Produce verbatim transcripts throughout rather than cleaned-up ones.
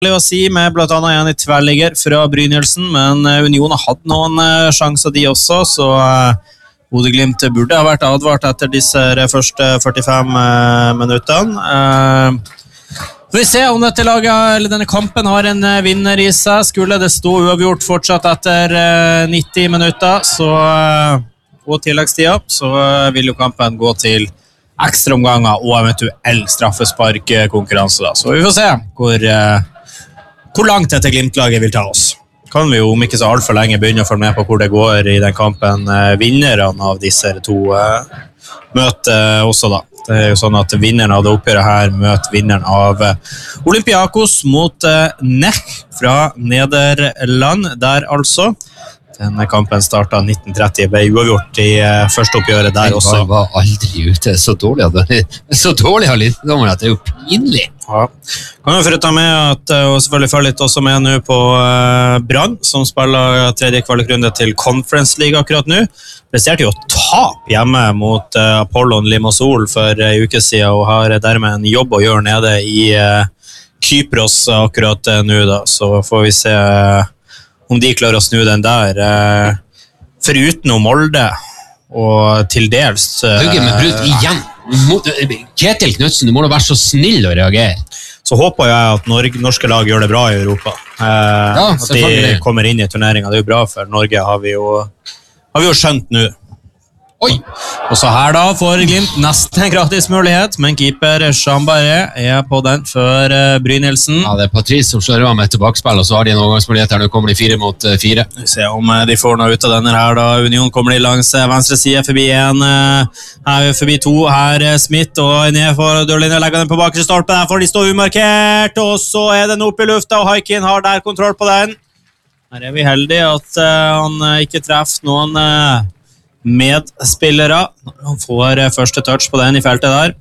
å si med blant annet igjen i tverrligger fra Brynildsen, men Union har hatt noen sjanser de også, så Bodø-Glimt burde ha vært advart etter disse første førtifem minuttene. Får vi se om dette laget, eller denne kampen har en vinner i seg. Skulle det stå uavgjort fortsatt etter nitti minutter, så og tilleggstida, så vil jo kampen gå til ekstra omganger og eventuell straffesparkkonkurranse da. Så vi får se hvor, hvor langt dette Glimt-laget vil ta oss. Kan vi jo om ikke så alt for lenge begynne å følge med på hvor det går i den kampen. Vinnerne av disse to møter også da. Det er jo sånn at vinneren av det oppgjøret her møter vinneren av Olympiakos mot Nech fra Nederland der altså. Denne kampen startet nitten tretti, ble uavgjort i første oppgjøret der også. Den var aldri ute, så dårlig så dårlig har litt dommer at det er jo pinlig. Ja. Kan jo forrette med at, og selvfølgelig følge litt også med nå på uh, Brann, som spiller tredje kvalikrunde til Conference League akkurat nå. Presterte jo å tape hjemme mot uh, Apollon Limassol for en uh, uke siden, og har dermed en jobb å gjøre nede i uh, Kypros akkurat uh, nå da, så får vi se uh, om de klarer å snu den der, uh, foruten om Molde, og til dels... Uh, Hauge med brudd igjen! Kjetil Knudsen, du må da være så snill å reagere. Så håper jeg at Norge, norske lag gjør det bra i Europa. Eh, ja, at de kommer inn i turneringen. Det er jo bra for Norge, har vi jo, har vi jo skjønt nå. Oi! Og så her da får Glimt nesten en gratis mulighet, men keeper Sjambare er på den før uh, Brynildsen. Ja, det er Patrice som slår av med tilbakespill, og så har de en overgangsmulighet her. Nå kommer de fire mot uh, fire. Vi ser om uh, de får noe ut av denne her da. Union kommer de langs uh, venstre side forbi en, uh, her forbi to, her uh, Smith, og ned for dørlinjen, legger den på bakre stolpe, der får de stå umarkert, og så er den opp i lufta, og Haikin har der kontroll på den. Her er vi heldige at uh, han uh, ikke treffer noen... Uh, medspillere. Han får første touch på den i feltet der.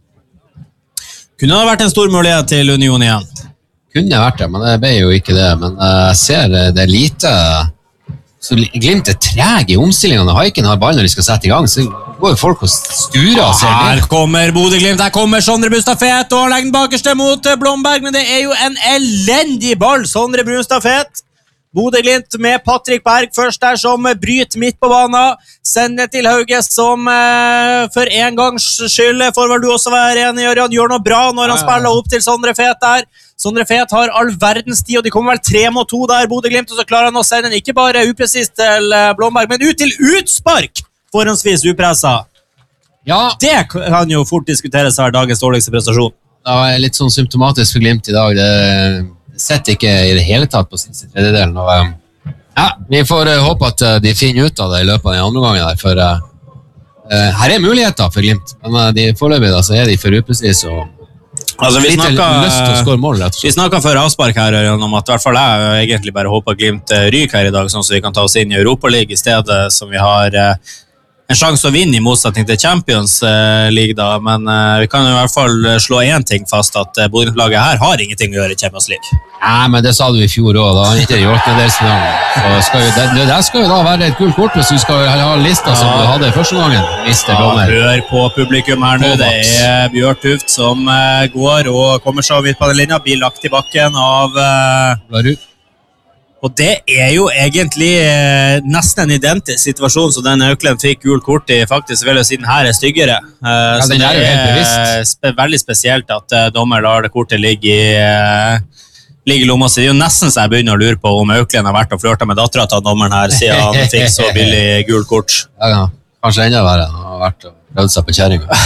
Kunne det vært en stor mulighet til Union igjen? Kunne vært det, men det ble jo ikke det. Men jeg ser det er lite... Så Glimt er treg i omstillingen når Haiken har ball når de skal sette i gang. Så går jo folk og sturer og ser her det. Kommer Bodø-Glimt, her kommer Sondre Brunstad-Fet og legger den bakerste mot Blomberg, men det er jo en elendig ball, Sondre Brunstad-Fet. Bodø-Glimt med Patrick Berg først der som bryter midt på banen, sender til Hauge som eh, for en gangs skyld får vel du også være enig, Ørjan, gjør noe bra når han spiller opp til Sondre Fet der. Sondre Fet har all verdens tid, og de kommer vel tre mot to der, Bodø-Glimt, og så klarer han å sende den ikke bare upresist til eh, Blomberg, men ut til utspark, forhåndsvis upressa. Ja. Det kan jo fort diskuteres her dagens dårligste prestasjon. Det var litt sånn symptomatisk for Glimt i dag, det sett ikke i det hele tatt på siste tredjedelen. Og, um, ja, vi får uh, håpe at uh, de finner ut av det i løpet av den andre gangen der, for uh, uh, her er muligheter for Glimt, men uh, de foreløpig da, så er de for uprecis og altså, vi snakket, lyst til å skåre mål, rett og slett. Vi snakket før avspark her, Ørjan, om at i hvert fall jeg egentlig bare håper Glimt ryker her i dag, sånn så vi kan ta oss inn i Europa League i stedet, som vi har uh, en sjanse å vinne i motsetning til Champions League da, men uh, vi kan i hvert fall slå en ting fast, at uh, Bodø-laget her har ingenting å gjøre i Champions League. Ja, men det sa du i fjor også, da har ikke gjort en del så det, det der skal jo da være et kult kort hvis du skal ha lista som du hadde i første gangen. Ja, hør på publikum her nå, det er Bjørn Tuft som uh, går og kommer seg vidt på den linja, blir lagt i bakken av uh, Larud. Og det er jo egentlig eh, nesten en identisk situasjon som den Auckland fikk gul kort i, faktisk vil jeg si den her er styggere. Eh, ja, så det er jo helt bevisst. Spe, veldig spesielt at eh, dommer lar det kortet ligge i, eh, ligge i lomma si. Det er jo nesten så jeg begynner å lure på om Auckland har vært og flørtet med datteren til dommeren her, siden han fikk så billig gul kort. Ja, ja. Kanskje enda verre. Han har vært og prøvd seg på kjæringen.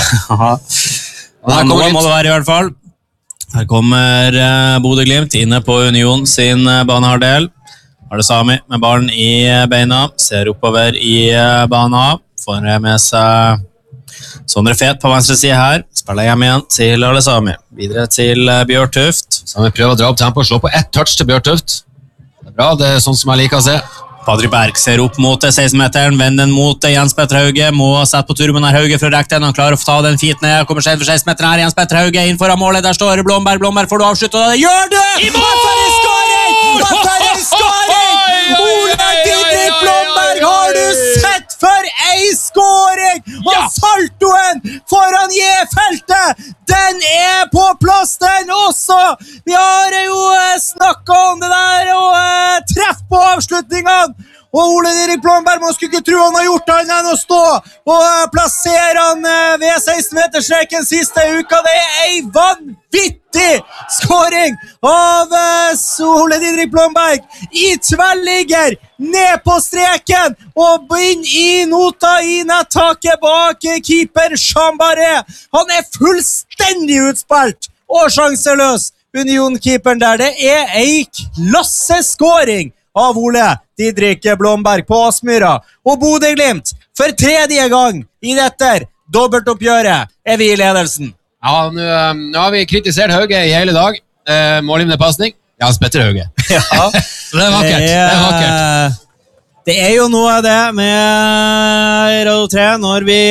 Noe må det være i hvert fall. Her kommer eh, Bodø-Glimt inne på Union sin eh, banehalvdel. Alesami med ballen i beina, ser oppover i banen, får med seg Sondre Fet på venstre side her, spiller hjem igjen til Alesami, videre til Bjørn Tuft. Sami prøver å dra opp tempo, slå på ett touch til Bjørn Tuft. Det er bra, det er sånn som jeg liker å se. Patrick Berg ser opp mot seksten-meteren, vender den mot Jens Petter Hauge, må sette på turben her Hauge for å rekke den, han klarer å få ta den fint ned, kommer seg for seksten-meteren her, Jens Petter Hauge inn foran målet, der står Blomberg, Blomberg får du avslutte, og det gjør du! I mål! For en skåring! For en skåring! Ole Didrik Blomberg, har du sett for ei skåring? Og salto Broen foran J-feltet. Den er på plass, den også. Vi har jo snakket om det der og uh, treff på avslutningene. Og Ole Erik Blomberg, man skulle ikke tro han har gjort annet enn å stå og uh, plassere han uh, ved seksten-meterstreken siste uka. Det er en vanvittig skåring av uh, Ole Erik Blomberg i tverrligger ned på streken og inn i nota i nettaket bak keeper Chambaré. Han er fullstendig utspilt og sjanseløs. Union-keeperen der, det er en klasseskåring av Ole Didrik Blomberg på Aspmyra. Og Bodø-Glimt, for tredje gang i dette dobbeltoppgjøret, er vi i ledelsen. Ja, nå, nå har vi kritisert Hauge i hele dag. Eh, målgivende passning. Ja, Spetter Hauge. Ja, det er vakkert. Det er, det er vakkert. Det er jo noe av det med Radio tre når vi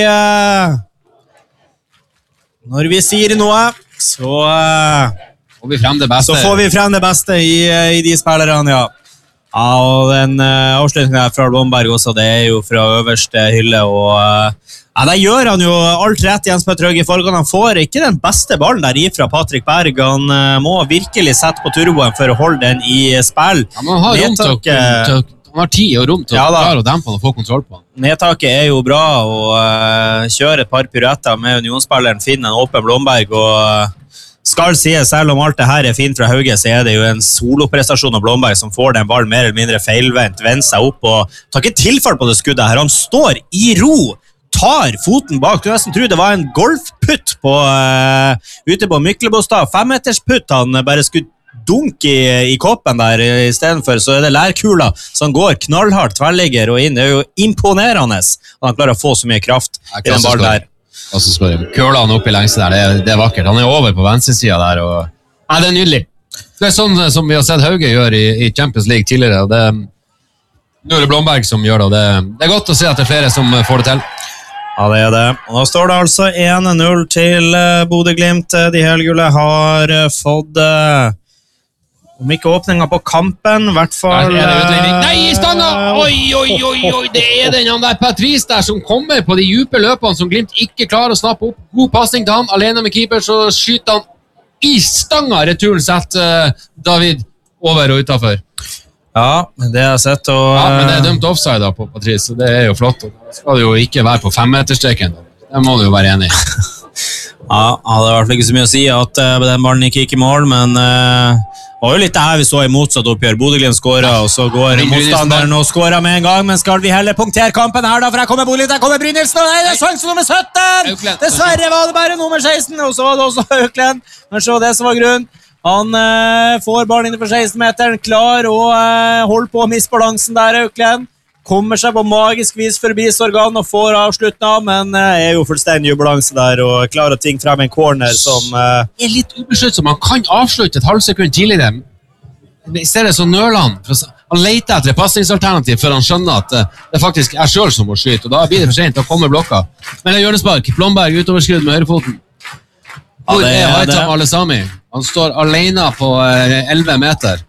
når vi sier noe, så får vi frem det beste. Så får vi frem det beste i, i de spillerne, ja. Ja, og den uh, avslutningen fra Blomberg også, det er jo fra øverste hylle, og uh, ja, der gjør han jo alt rett, Jens Petter Hauge. Han får ikke den beste ballen der ifra Patrick Berg. Han uh, må virkelig sette på turboen for å holde den i spill. Ja, man har rom til, til, han har tid og rom til ja, å klare å dempe han og få kontroll på han. Nedtaket er jo bra, og uh, kjøre et par piruetter med unionsspilleren, finne en åpen Blomberg, og uh, skal si, selv om alt det her er fint fra Hauge, så er det jo en soloprestasjon av Blomberg som får den ballen mer eller mindre feilvendt, vender seg opp og tar ikke tilfall på det skuddet her. Han står i ro, tar foten bak. Du nesten tror det var en golfputt på, uh, ute på Myklebostad. Femmetersputt han bare skulle dunke i, i koppen der. I stedet for så er det lærkula som går knallhardt tverrligger og inn. Det er jo imponerende at han klarer å få så mye kraft i den ballen der. Og så skal de køle han opp i lengste der, det er, det er vakkert. Han er over på venstresiden der, og nei, det er nydelig. Det er sånn som vi har sett Hauge gjøre i, i Champions League tidligere, og det, nå er det Blomberg som gjør det, og det, det er godt å se at det er flere som får det til. Ja, det er det. Og nå står det altså en null til Bodø-Glimt. De helgule har fått om ikke åpningen på kampen, i hvert fall... Nei, i stanga! Oi, oi, oi, oi, det er den han der Patrice der som kommer på de dype løpene som Glimt ikke klarer å snappe opp. God passning til han, alene med keeper, så skyter han i stanga. Returen setter uh, David over og utenfor. Ja, det har jeg sett. Og, ja, men det er dømt offside da på Patrice, så det er jo flott. Det skal jo ikke være på femmeterstreken. Det må du jo være enig i. Ja, det hadde i hvert fall ikke så mye å si at uh, den ballen ikke gikk i mål, men... Uh, Det var jo litt det her vi så i motsatt oppgjør. Bodø-Glimt skåret, og så går motstanderen og skårer med en gang, men skal vi heller punktere kampen her da, for her kommer Bodø-Glimt, her kommer Brynildsen, og nei, det er sjanse nummer sytten! Dessverre var det bare nummer seksten, og så var det også Øklen, men så det som var grunn. Han uh, får ballen innenfor seksten-meteren, klar og uh, holder på å miste balansen der, Øklen. Kommer seg på magisk vis forbi Sorgan og får avsluttet, men uh, er jo fullstendig ubalanse der og klarer å tvinge frem en corner som uh, er litt ubeslutt, så man kan avslutte et halvsekund tidligere. I stedet så nøler han. Han leter etter et passingsalternativ før han skjønner at uh, det faktisk er selv som må skyte, og da blir det for sent, da kommer blokka. Men det er hjørnespark, Blomberg utoverskrudd med høyrefoten. Hvor ja, er Haitam Alesami? Han står alene på uh, elleve meter.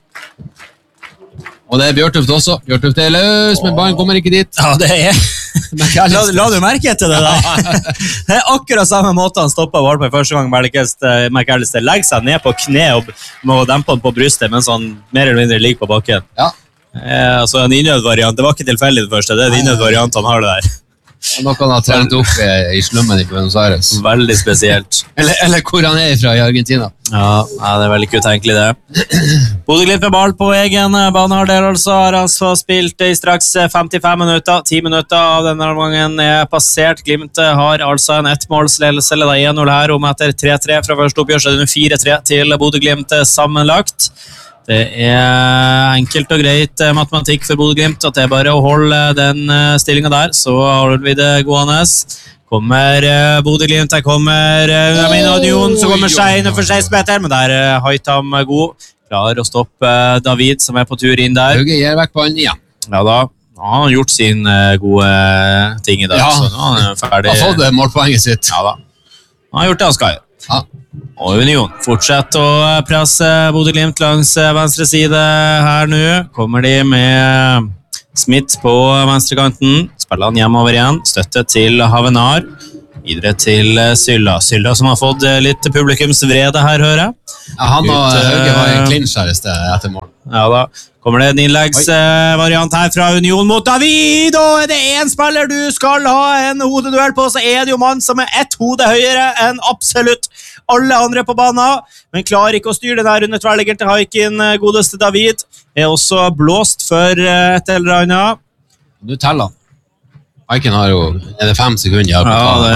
Og det er Bjørtuft også. Bjørtuft er løs, men ballen kommer ikke dit. Ja, det er... la, la du merke til det der? Det er akkurat samme måte han stoppet ball på i første gang. McAllister legger seg ned på kne og må dempe han på brystet, mens han mer eller mindre ligger på bakken. Ja. Eh, altså en innødd-variant. Det var ikke tilfeldig det første. Det er en innødd-variant han har det der. Noe han har trent opp i, i slummen i Buenos Aires. Veldig spesielt. eller, eller hvor han er fra i Argentina. Ja, ja, det er veldig ikke utenkelig det. Bodø-Glimt med ball på egen banehalvdel, altså har altså spilt i straks femtifem minutter. ti minutter av denne gangen er passert. Glimt har altså en ettmålsledelse, eller en null her, om etter tre tre fra første oppgjør, så er det nå fire tre til Bodø-Glimt sammenlagt. Det er enkelt og greit matematikk for Bodø-Glimt, at det er bare å holde den stillingen der, så holder vi det gående. Kommer uh, Bodø-Glimt, der kommer uh, Amin Union, så kommer Scheine for seksten meter, men der er uh, Haitam god. Klarer å stoppe uh, David, som er på tur inn der. Hauge gir vekk ballen igjen. Ja da, han har gjort sin uh, gode ting i dag, ja. Så nå er han ferdig. Han har fått målpoenget sitt. Ja da, han har gjort det han skal gjøre. Ja. Og Union fortsetter å presse Bodø-Glimt langs venstre side her nå. Kommer de med Smith på venstrekanten. Spiller han hjemover igjen. Støtte til Havenar. Videre til Sylla. Sylla som har fått litt publikumsvrede her, hører jeg. Ja, han og Ut, Hauge var i en clinch her i sted etter morgen. Ja da. Kommer det en innleggsvariant her fra Union mot David, og er det en spiller du skal ha en hodeduell på, så er det jo mann som er ett hode høyere enn absolutt alle andre på banen, men klarer ikke å styre den her under tverrleggeren til Haikin. Godeste David er også blåst for et eller annet. Du teller han. Haikin har jo, er det fem sekunder? Ja, det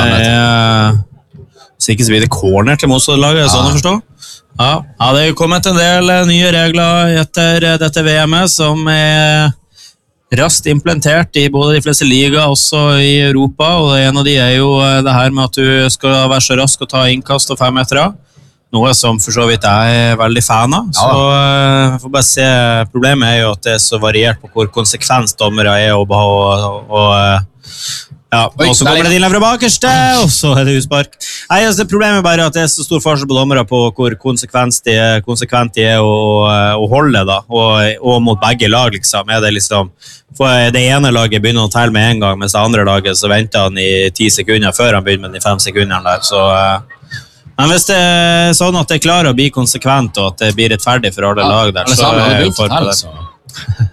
er sikkert så blir det corner til motstånderlaget, sånn å forstå. Ja, ja, det er kommet en del nye regler etter dette V M-et som er raskt implementert i både de fleste liga, også i Europa, og en av de er jo det her med at du skal være så rask og ta innkast og fem meter, noe som for så vidt jeg er veldig fan av. Så jeg får bare se, problemet er jo at det er så variert på hvor konsekvens dommere er og, og, og ja, og så kommer det inn fra bakerste, og så er det utspark. Nei, altså, problemet er bare at det er så stor forskjell på dommere på hvor konsekvent de er, konsekvent de er å, å holde, da, og, og mot begge lag, liksom. Er det liksom, for det ene laget begynner å telle med en gang, mens det andre laget så venter han i ti sekunder før han begynner med de fem sekunderne der, så men hvis det er sånn at det klarer å bli konsekvent, og at det blir rettferdig for alle lag der, så er jeg for på det.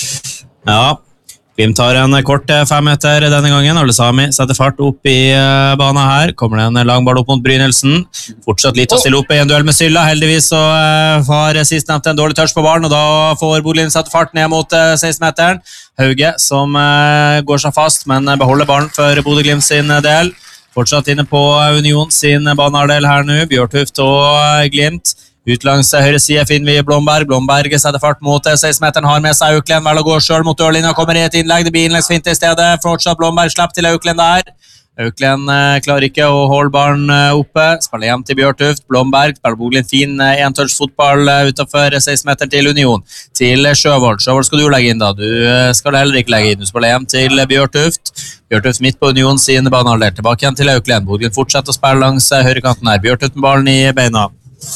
Ja, Glimt tar en kort femmeter denne gangen. Alesami setter fart opp i banen her. Kommer det en lang ball opp mot Brynildsen. Fortsatt litt å stille opp i en duell med Sylla. Heldigvis så har sistnevnt en dårlig touch på ballen, og da får Bodø-Glimt sette fart ned mot seksten-meteren. Hauge som går seg fast, men beholder ballen for Bodø-Glimt sin del. Fortsatt inne på Union sin banehalvdel her nå. Bjørtuft og Glimt. Ut langs høyre side finner vi Blomberg. Blomberg setter fart mot seksten-meteren, har med seg Auklend, vel å gå selv mot dørlinja, kommer i et innlegg, det blir innleggsfint i stedet, fortsatt Blomberg slipper til Auklend der. Auklend eh, klarer ikke å holde ballen oppe, spiller hjem til Bjørtuft, Blomberg spiller Bodø fin en-touch fotball utenfor seksten-meteren til Union, til Sjøvold. Sjøvold skal du legge inn da, du skal heller ikke legge inn, du spiller hjem til Bjørtuft. Bjørtuft midt på Union sin banehalvdel, tilbake igjen til Auklend. Bodø fortsetter å spille langs høyrekanten her, Bjørtuft med ballen i beina.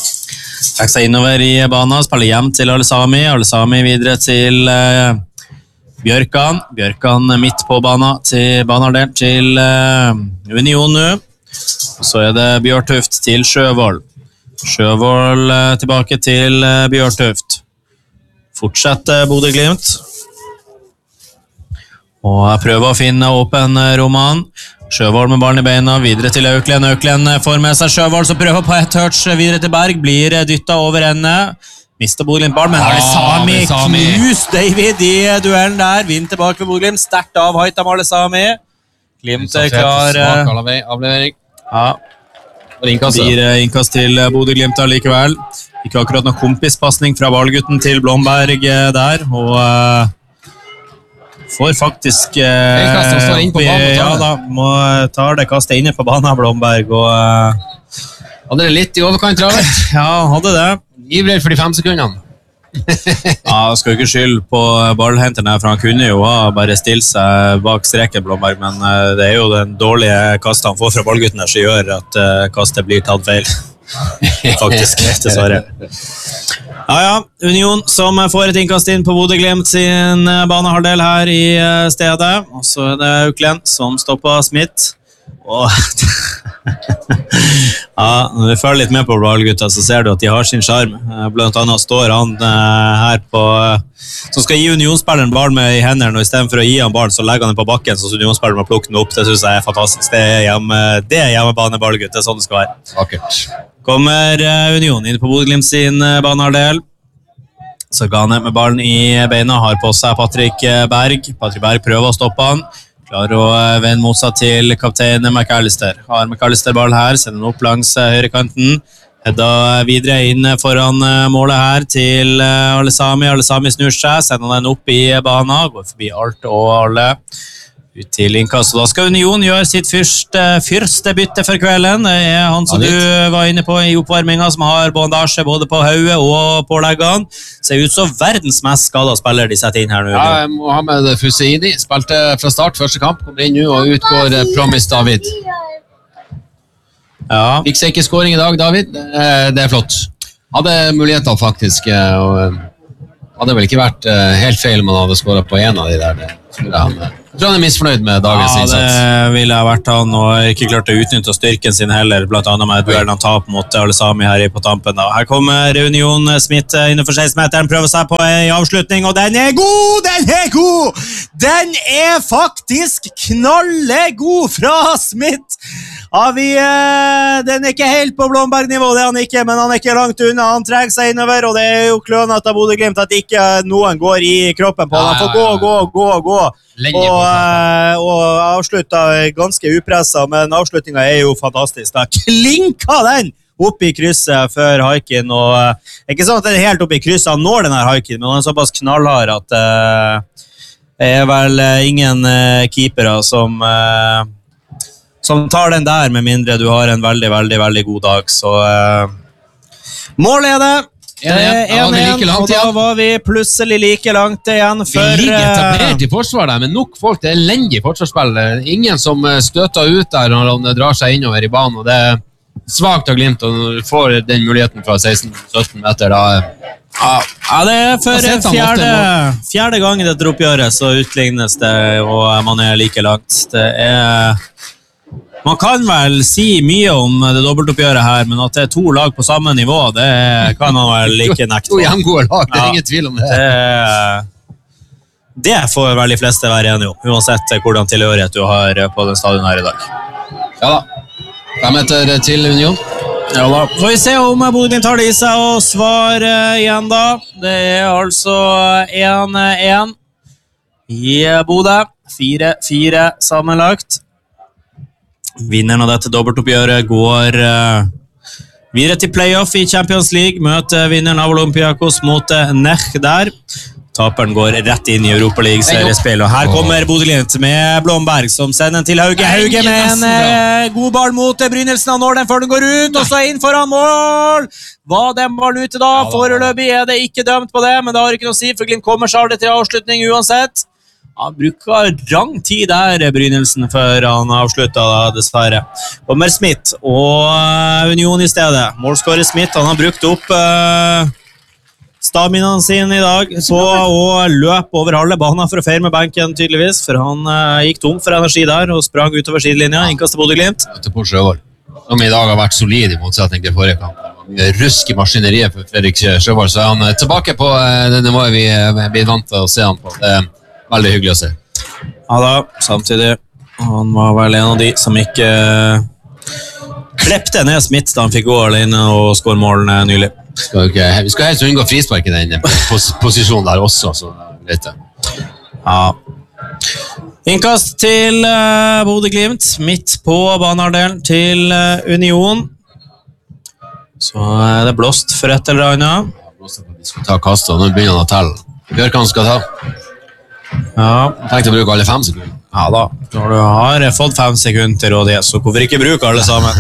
Trekker seg innover i banen, spiller hjem til Alesami, Alesami videre til uh, Bjørkan, Bjørkan midt på banen til banehalvdelen til uh, Union nå, så er det Bjørtuft til Sjøvold, Sjøvold uh, tilbake til uh, Bjørtuft, fortsetter Bodø-Glimt, og jeg prøver å finne åpen uh, roman. Sjøvold med ballen i beina, videre til Auklend. Auklend får med seg Sjøvold, så prøver på et touch videre til Berg, blir dyttet over ende. Mister Bodø-Glimt ball, men Alesami knus David i duellen der. Vind tilbake for Bodø-Glimt, sterkt av Haitam Alesami. Glimt er klar. Svak avlevering. Ja, blir innkast til Bodø-Glimt likevel. Ikke akkurat noen kompispassning fra ballgutten til Blomberg der, og får faktisk eh, står inn på banen, ja da, må ta det kastet inne på banen Blomberg og eh, hadde det litt i overkant travelt. Ja, hadde det ivrig for de fem sekundene. Ja, skal jo ikke skylde på ballhenteren her, for han kunne jo ha bare stilt seg bak streken Blomberg, men eh, det er jo den dårlige kastet han får fra ballgutten her som gjør at eh, kastet blir tatt feil. Faktisk, dessverre. Ja, ja, Union som får et innkast inn på Bodø-Glimt sin banehalvdel her i stedet, og så er det Auklend som stopper Smith, og ja, når du følger litt med på ballgutta, så ser du at de har sin charm. Blant annet står han her på som skal gi Unionsspilleren ball med i hendene, og i stedet for å gi han ball, så legger han den på bakken, så Unionsspilleren må plukke den opp. Det synes jeg er fantastisk. Det er, hjemme, det er hjemmebane-ballgutt, det er sånn det skal være. Akkurat. Kommer Union inn på Bodø-Glimt sin banehalvdel. Sorgane med ballen i beina har på seg Patrick Berg. Patrick Berg prøver å stoppe han. Klarer å vende mot seg til kaptein McAllister. Har McAllister ball her, sender den opp langs høyrekanten. Hedda videre inn foran målet her til Alesami. Alesami snur seg, sender den opp i banen. Går forbi alt og alle. Ut til innkast, og da skal Union gjøre sitt første, første bytte for kvelden. Det er han som du var inne på i oppvarminga, som har bandasje både på hodet og på leggene. Ser ut som verdens mest skadet spiller de setter inn her nå. Ja, Mohamed Fuseidi spilte fra start første kamp, kommer inn nå og utgår Promise David. Ja. Fikk seg ikke scoring i dag, David. Det er flott. Hadde muligheter faktisk, og hadde vel ikke vært helt feil om han hadde scoret på en av de der. Det skulle han Jeg tror han er misfornøyd med dagens ja, innsats. Ja, det ville ha vært han, og ikke klart å utnytte styrken sin heller, blant annet med duellen han tar mot alle Sami her på tampen. Da. Her kommer Union Smith innenfor seksten-meteren, prøver seg på en avslutning, og den er god! Den er god! Den er faktisk knallegod fra Smith! Ja, vi, eh, den er ikke helt på Blomberg-nivå, det er han ikke, men han er ikke langt unna. Han trenger seg innover, og det er jo klønete av Bodø-Glimt at ikke noen går i kroppen på han. Han får gå, gå, gå, gå. Og, og avslutta ganske upresset, men avslutningen er jo fantastisk. Da klinka den opp i krysset før Haikin, og ikke sånn at den er helt opp i krysset han når den her Haikin, men han er såpass knallhard at uh, det er vel uh, ingen uh, keepere som, uh, som tar den der, med mindre du har en veldig, veldig, veldig god dag. Så uh, mål er det. Det er en en, og da var vi plutselig like langt igjen for... Vi ligger etablert i forsvaret, men nok folk, det er elendig forsvarsspill. Ingen som støter ut der når han drar seg innover i banen, og det er svagt av Glimt, og når du får den muligheten fra seksten til sytten meter, da... Ja, det er for fjerde, fjerde gang i dette oppgjøret, så utlignes det, og man er like langt. Det er... Man kan vel si mye om det dobbeltoppgjøret her, men at det er to lag på samme nivå, det kan man vel ikke nekte. To hjemgode lag, det er ingen tvil om det. Det, det får vel de fleste være enige om, uansett hvordan tilhørighet du har på den stadion her i dag. Ja da, fem meter til Union. Ja da, får vi se om Bodø tar det i seg og svarer igjen da. Det er altså en en i Bodø, fire fire sammenlagt. Vinneren av dette dobbeltoppgjøret går uh, videre til playoff i Champions League, møter vinneren av Olympiakos mot uh, Nech der. Taperen går rett inn i Europa League-seriespill, og her kommer Bodø-Glimt med Blomberg, som sender den til Hauge. Hauge med en uh, god ball mot uh, Brynildsen, han når den før den går ut, og så inn foran mål! Var den ballen ute da? Foreløpig er det ikke dømt på det, men det har ikke noe å si, for Glimt kommer seg aldri til avslutning uansett. Han bruker lang tid der, Brynildsen, før han avsluttet da, dessverre. Kommer Smith og Union i stedet. Målskårer Smith, han har brukt opp uh, staminaen sin i dag på å løpe over halve banen for å feire med benken, tydeligvis, for han uh, gikk tom for energi der og sprang utover sidelinja, innkast til Bodø-Glimt. På Sjøvold, som i dag har vært solid i motsetning til forrige kamp. Rusk i maskineriet for Fredrik Sjøvold, så er han tilbake på uh, det nivået vi blir vant til å se han på. Det veldig hyggelig å se. Ja da, samtidig. Han var vel en av de som ikke klepte ned Smith da han fikk gå alene og skåre målene nylig. Skal ikke, vi skal helst unngå frispark i den pos posisjonen der også, så vet jeg. Ja. Innkast til uh, Bodø-Glimt, midt på banehalvdelen til uh, Union. Så er det blåst for et eller annet. Blåst for at de skal ta kastet, og nå begynner han å telle. Bjørkan skal ta. Ja. Jeg tenkte å bruke alle fem sekunder. Ja da, når du har fått fem sekunder til rådighet, så hvorfor ikke bruke alle sammen?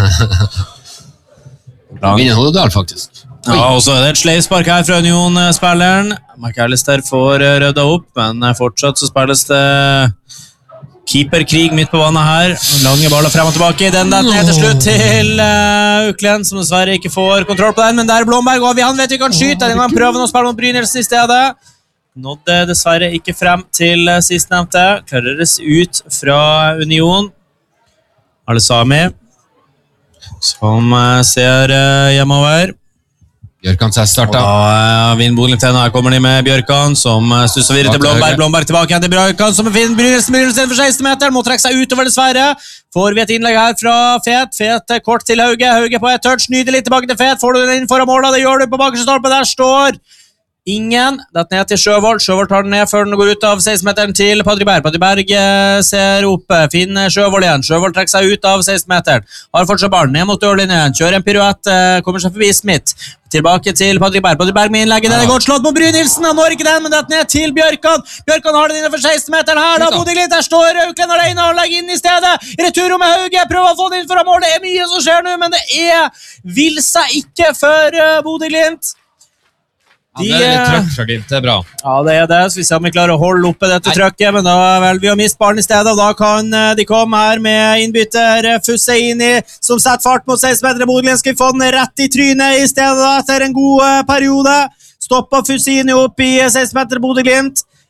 Vinner Hodedal, faktisk. Oi. Ja, og så er det et sleivspark her fra Union-spilleren. McAllister får rødda opp, men fortsatt så spilles det keeperkrig midt på banen her. Lange baller frem og tilbake. Den der ned til slutt til uh, Uklen, som dessverre ikke får kontroll på den, men der er Blomberg, og han vet vi kan skyte. Den kan prøve å spille mot Brynildsen i stedet. Nådde dessverre ikke frem til sistnevnte. Klareres ut fra Union. Al-Sami, som ser hjemover. Bjørkan ser starta. Og da vinner Bodø-Glimt. Her kommer de med Bjørkan, som stusser videre til Blomberg. Blomberg tilbake igjen til Bjørkan, som finner Brynildsen. Brynildsen for seksten meter, må trekke seg utover dessverre. Får vi et innlegg her fra Fet. Fet kort til Hauge. Hauge på et touch, nydelig tilbake til Fet. Får du den inn foran målet? Det gjør du på bakerste stolpe. Der står ingen. Dette ned til Sjøvold. Sjøvold tar den ned før den går ut av seksten-meteren til Patriberg. Patriberg ser opp, finner Sjøvold igjen. Sjøvold trekker seg ut av seksten-meteren. Har fortsatt barn, ned mot dørlinjen. Kjører en piruett, kommer seg forbi Smith. Tilbake til Patriberg. Patriberg med innlegget. Den er godt slått på Brynildsen. Han når ikke den, men dette ned til Bjørkan. Bjørkan har den innenfor seksten-meteren her. Da Bodø-Glimt, der står Aukland alene og legger inn i stedet. Retur med Hauge. Prøver å få den inn foran mål. Det er mye som skjer nå, men det er vil seg ikke for Bodø-Glimt. De, ja, det er litt trøkk fra Glimt, det er bra. Ja, det er det, så vi ser om vi klarer å holde oppe dette trøkket, men da vel vi har mistet ballen i stedet, og da kan de komme her med innbytter Fusseini, som setter fart mot seksten-meteren. Bodø-Glimt skal få den rett i trynet i stedet etter en god periode. Stopper Fusseini opp i seksten-meteren Bodø-Glimt.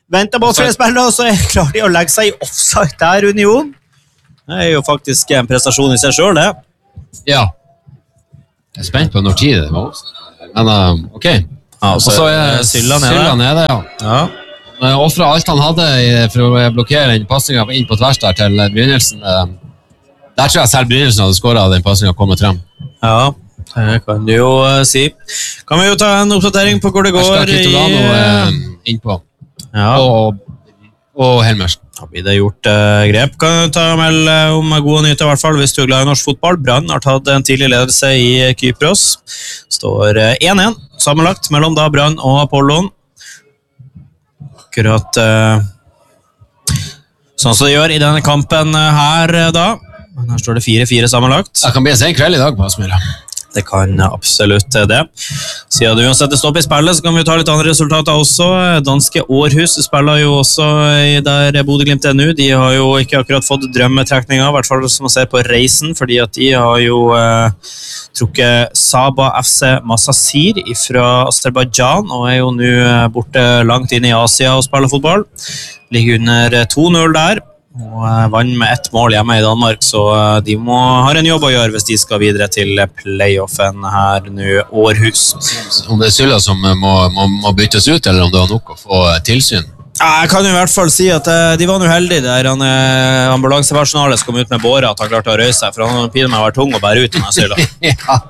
venter på flere spillere, og så klarer de å legge seg i offside der, Union. Det er jo faktisk en prestasjon i seg selv, det. Ja. Jeg er spent på når tid det var også. Men, uh, ok. Ja, og så er Sylla nede. Sylla nede, ja. Ja. Uh, offret alt han hadde for å blokkere den passningen inn på tvers der til Brynildsen. Uh, der tror jeg selv Brynildsen hadde skåret den passningen kommet frem. Ja, det kan du jo uh, si. Kan vi jo ta en oppdatering på hvor det går i... Her skal Kitolano uh, innpå. Ja. Og, og Helmersen. Da blir det gjort uh, grep. Kan du ta meld om gode nyheter i hvert fall, hvis du er glad i norsk fotball. Brann har tatt en tidlig ledelse i Kypros. Står én én, uh, sammenlagt mellom da Brann og Apollon. Akkurat uh, sånn som det gjør i denne kampen her uh, da. Men her står det fire fire sammenlagt. Det kan bli en sen kveld i dag på Aspmyra. Det kan absolutt det. Siden du uansett stopp i spillet, så kan vi ta litt andre resultater også. Danske Århus spiller jo også der Bodø Glimt er nå. De har jo ikke akkurat fått drømmetrekninger, i hvert fall som man ser på reisen, fordi at de har jo eh, trukket Saba F C Masasir fra Azerbaijan, og er jo nå borte langt inn i Asia og spiller fotball. Ligger under to null der. Og vann med ett mål hjemme i Danmark, så de må, har en jobb å gjøre hvis de skal videre til playoffen her nå, Århus. Om det er Sylla som må, må, må byttes ut, eller om det var nok å få tilsyn? Ja, jeg kan jo i hvert fall si at de var jo heldige der han, ambulansepersonalet som kom ut med båret, at han klarte å røyse seg, for han piden meg å være tung å bære ut med Sylla. Ja,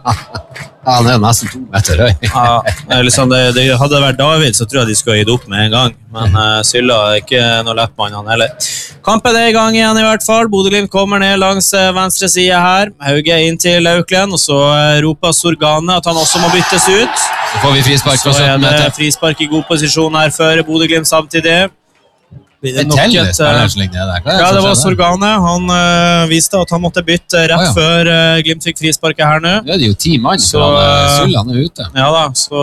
han er nesten to meter høy. Ja, liksom det, det hadde det vært David, så tror jeg de skulle ha gitt opp med en gang, men uh, Sylla er ikke noe lett mann han heller. Kampen er i gang igjen i hvert fall. Bodø Glimt kommer ned langs uh, venstre side her. Hauge inn til Lauklen, og så uh, roper Sorgane at han også må byttes ut. Så får vi frispark fra sytten meter. Så er det frispark i god posisjon her før Bodø Glimt samtidig. Det er teller spilleren som ligger der. Ja, det var Sorgane. Han uh, viste at han måtte bytte rett ah, ja. før uh, Glimt fikk frisparket her nå. Det er jo ti mann, så Sylla er ute. Ja da, så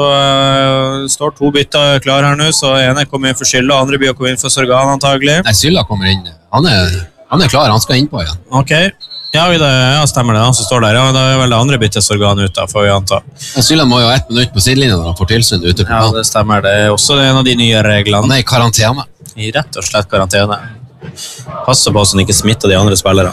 uh, står to bytter klar her nå, så ene kommer inn for Sylla, andre blir å komme inn for Sorgane antagelig. Nei, Sylla kommer inn. Han er, han er klar, han skal inn på igjen. Ok, ja, det, ja stemmer det, han som står der. Ja, da er vel det andre byttet Sorgane ut da, får vi anta. Sylla må jo ha ett minutt på sidelinjen når han får tilsyn ute på Ja, det stemmer. Det er også en av de nye reglene. Han er i karantene. I rett og slett karantene. Passer på så han ikke smitter de andre spillere.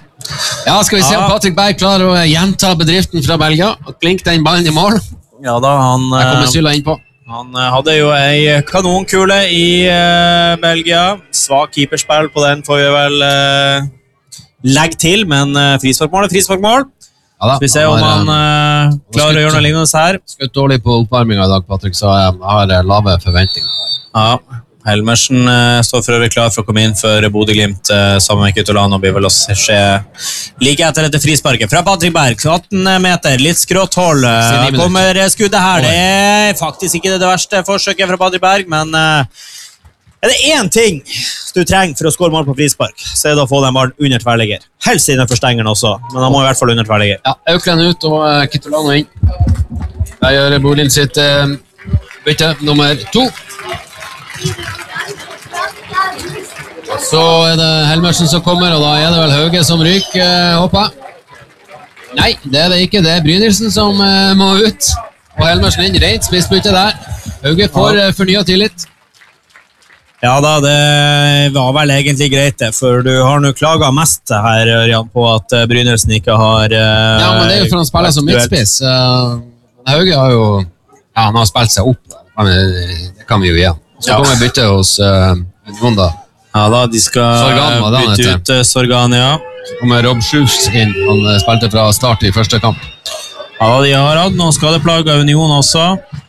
Ja, skal vi se om Patrick Berg klarer å gjenta bedriften fra Belgia og klinke den ballen i mål. Ja da, han... Der kommer Sylla inn på. Han hadde jo ei kanonkule i uh, Belgia. Svak keeperspill på den får vi vel uh, legge til, men uh, frisparkmål er frisparkmål. Ja da, skal vi se om han, han uh, klarer å gjøre noe lignende her. Skutt dårlig på oppvarmingen i dag, Patrick, så jeg har lave forventninger. Ja, Helmersen uh, står for øvrig klar for å komme inn for Bodø Glimt uh, sammen med Kitolano. Blir vel også skje like etter dette frisparket fra Patrick Berg, atten meter, litt skrått hold. Uh, kommer skuddet her. Det er faktisk ikke det verste forsøket fra Patrick Berg, men uh, er det én ting du trenger for å skåre mål på frispark, så er det å få den ballen under tverrligger. Helst innenfor stengeren også, men han må i hvert fall under tverrligger. Ja, Aukland ut og uh, Kitolano inn. Der gjør Bodø Glimt sitt uh, bytte nummer to. Så er det Helmersen som kommer, og da er det vel Hauge som ryker, eh, håper jeg. Nei, det er det ikke. Det er Brynildsen som eh, må ut. Og Helmersen inn, reit spissbytte der. Hauge får eh, fornyet tillit. Ja da, det var vel egentlig greit det, for du har nå klaget mest her, Ørjan, på at Brynildsen ikke har... Eh, ja, men det er jo for han spiller som midtspiss. Uh, Hauge har jo... Ja, han har spilt seg opp. Det kan vi jo igjen. Så ja. Kommer bytte hos uh, Union da. Ja da, de skal Sorgan, bytte ut uh, Sorgan, ja. Så kommer Rob Schus inn. Han uh, spilte fra start i første kamp. Ja, de har hatt noen skadeplager Union også.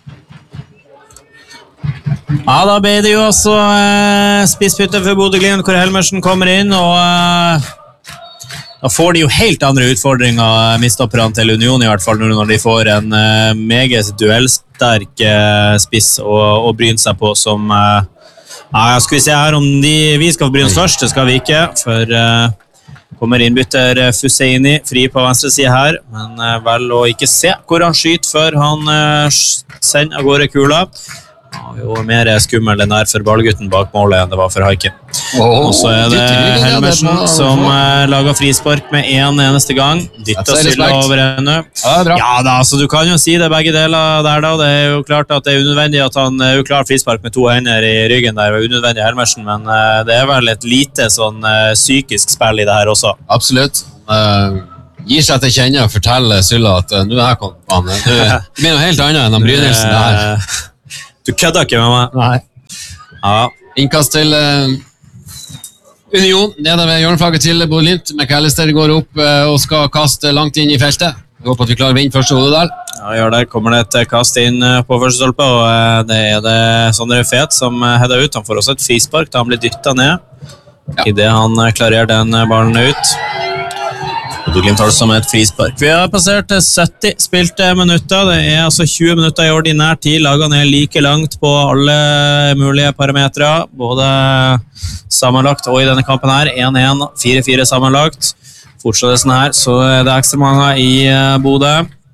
Ja, da ble det jo også uh, spissbytte for Bodø Glimt, hvor Helmersen kommer inn, og uh, da får de jo helt andre utfordringer, midtstopperne til Union i hvert fall, når de får en uh, meget duellsterk uh, spiss å, å bryne seg på, som uh, ja, skal vi se her om de, vi skal bryne oss først, det skal vi ikke, for uh, kommer innbytter Fuseini fri på venstre side her, men uh, vel å ikke se hvor han skyter før han uh, sender av gårde kula. Ja, jo mer skummel den er for ballgutten bak målet enn det var for Haiken. Oh, og så er det Helmersen som uh, lager frispark med en eneste gang. Dytter Sylla over ende. Ja, ja da, så du kan jo si det begge deler der da. Det er jo klart at det er unødvendig at han er jo klar frispark med to hender i ryggen der, og unødvendig Helmersen, men uh, det er vel et lite sånn uh, psykisk spill i det her også. Absolutt. Uh, gir seg til kjenne og forteller Sylla at uh, nå er jeg kommet på han. Det blir noe helt annet enn han Brynildsen der. Du kødder ikke med meg. Nei. Ja. Innkast til uh, Union, nede ved hjørneflagget til Bodø/Glimt. McAllister går opp uh, og skal kaste langt inn i feltet. Jeg håper at vi klarer å vinne første hodet der. Ja, gjør det. Kommer det et kast inn på første stolpe, og uh, det er det Sondre Fet som uh, header ut. Han får også et frispark da han blir dyttet ned. Ja. I det han uh, klarer den uh, ballen ut. Bodø/Glimt har det som et frispark. Vi har passert sytti spilte minutter. Det er altså tjue minutter i ordinær tid. Lagene er like langt på alle mulige parametre, både sammenlagt og i denne kampen her. én én, fire fire sammenlagt. Fortsatt det sånn her, så er det ekstra mange i Bodø.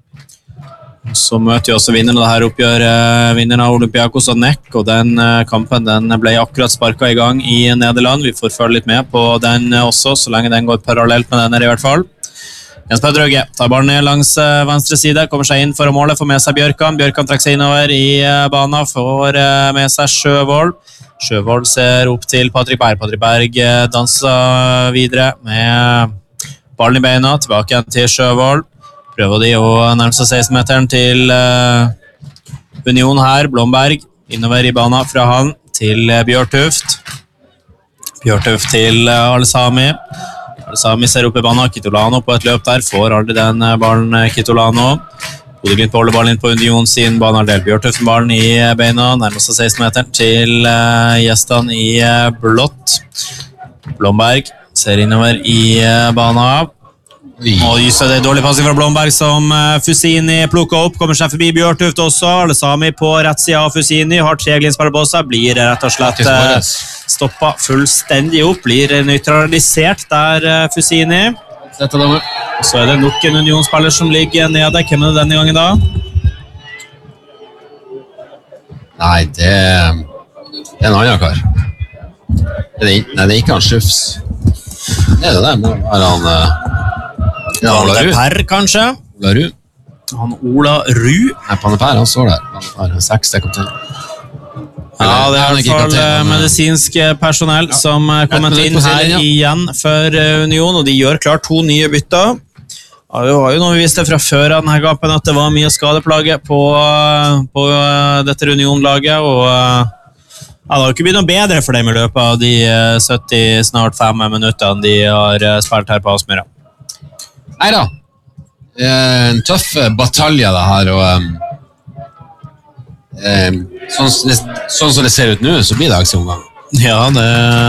Så møter vi også vinneren av dette oppgjøret, vinneren av Olympiakos og Nek, og den kampen den ble akkurat sparket i gang i Nederland. Vi får følge litt med på den også, så lenge den går parallelt med den her i hvert fall. Jens Petter Hauge tar ballen ned langs venstre side, kommer seg inn for å måle, får med seg Bjørkan. Bjørkan trekker seg innover i banen, får med seg Sjøvold. Sjøvold ser opp til Patrick Berg. Patrick Berg danser videre med ballen i beina, tilbake igjen til Sjøvold. Prøver de å nærme seg seksten-meteren til uh, Union her. Blomberg innover i banen fra han til uh, Bjørtuft. Bjørtuft til uh, Al-Sami. Al-Sami ser opp i banen. Kitolano på et løp der. Får aldri den uh, ballen uh, Kitolano. Bodø/Glimt beholder ballen inn på Union sin banehalvdel. Bjørtuft ballen i uh, beina. Nærmer seg seksten-meteren til uh, gjestene i uh, blått. Blomberg ser innover i uh, banen. Og just det er dårlig passing fra Blomberg som uh, Fusini plukker opp, kommer seg forbi Bjørtuft også. Al-Sami på rett side av Fusini, har tre glinspark på seg, blir rett og slett uh, stoppet fullstendig opp, blir nøytralisert der uh, Fusini. Så er det nok en Union-spiller som ligger nede. Hvem er det denne gangen da? Nei, det er, det er en annen kar. Det er, nei, det er ikke han Schufs. Det er det der, må være han... Uh, Ja, Ola Ru. Per, kanskje? Ola Ru. Han Ola Ru? Nei, Panne Per, han står der. Panne Per, seks, det kom til. Ja, det er i hvert fall medisinsk personell ja. Som er kommet inn her ja. Igjen for Union, og de gjør klart to nye bytter. Ja, det var jo noe vi visste fra før av denne kampen, at det var mye skadeplage på, på dette Union-laget, og ja, det har jo ikke blitt noe bedre for dem i løpet av de sytti, snart fem minutterne de har spilt her på Aspmyra. Neida, en tøff batalje det her, og um, um, sånn, sånn som det ser ut nå, så blir det akseomgang. Ja, det,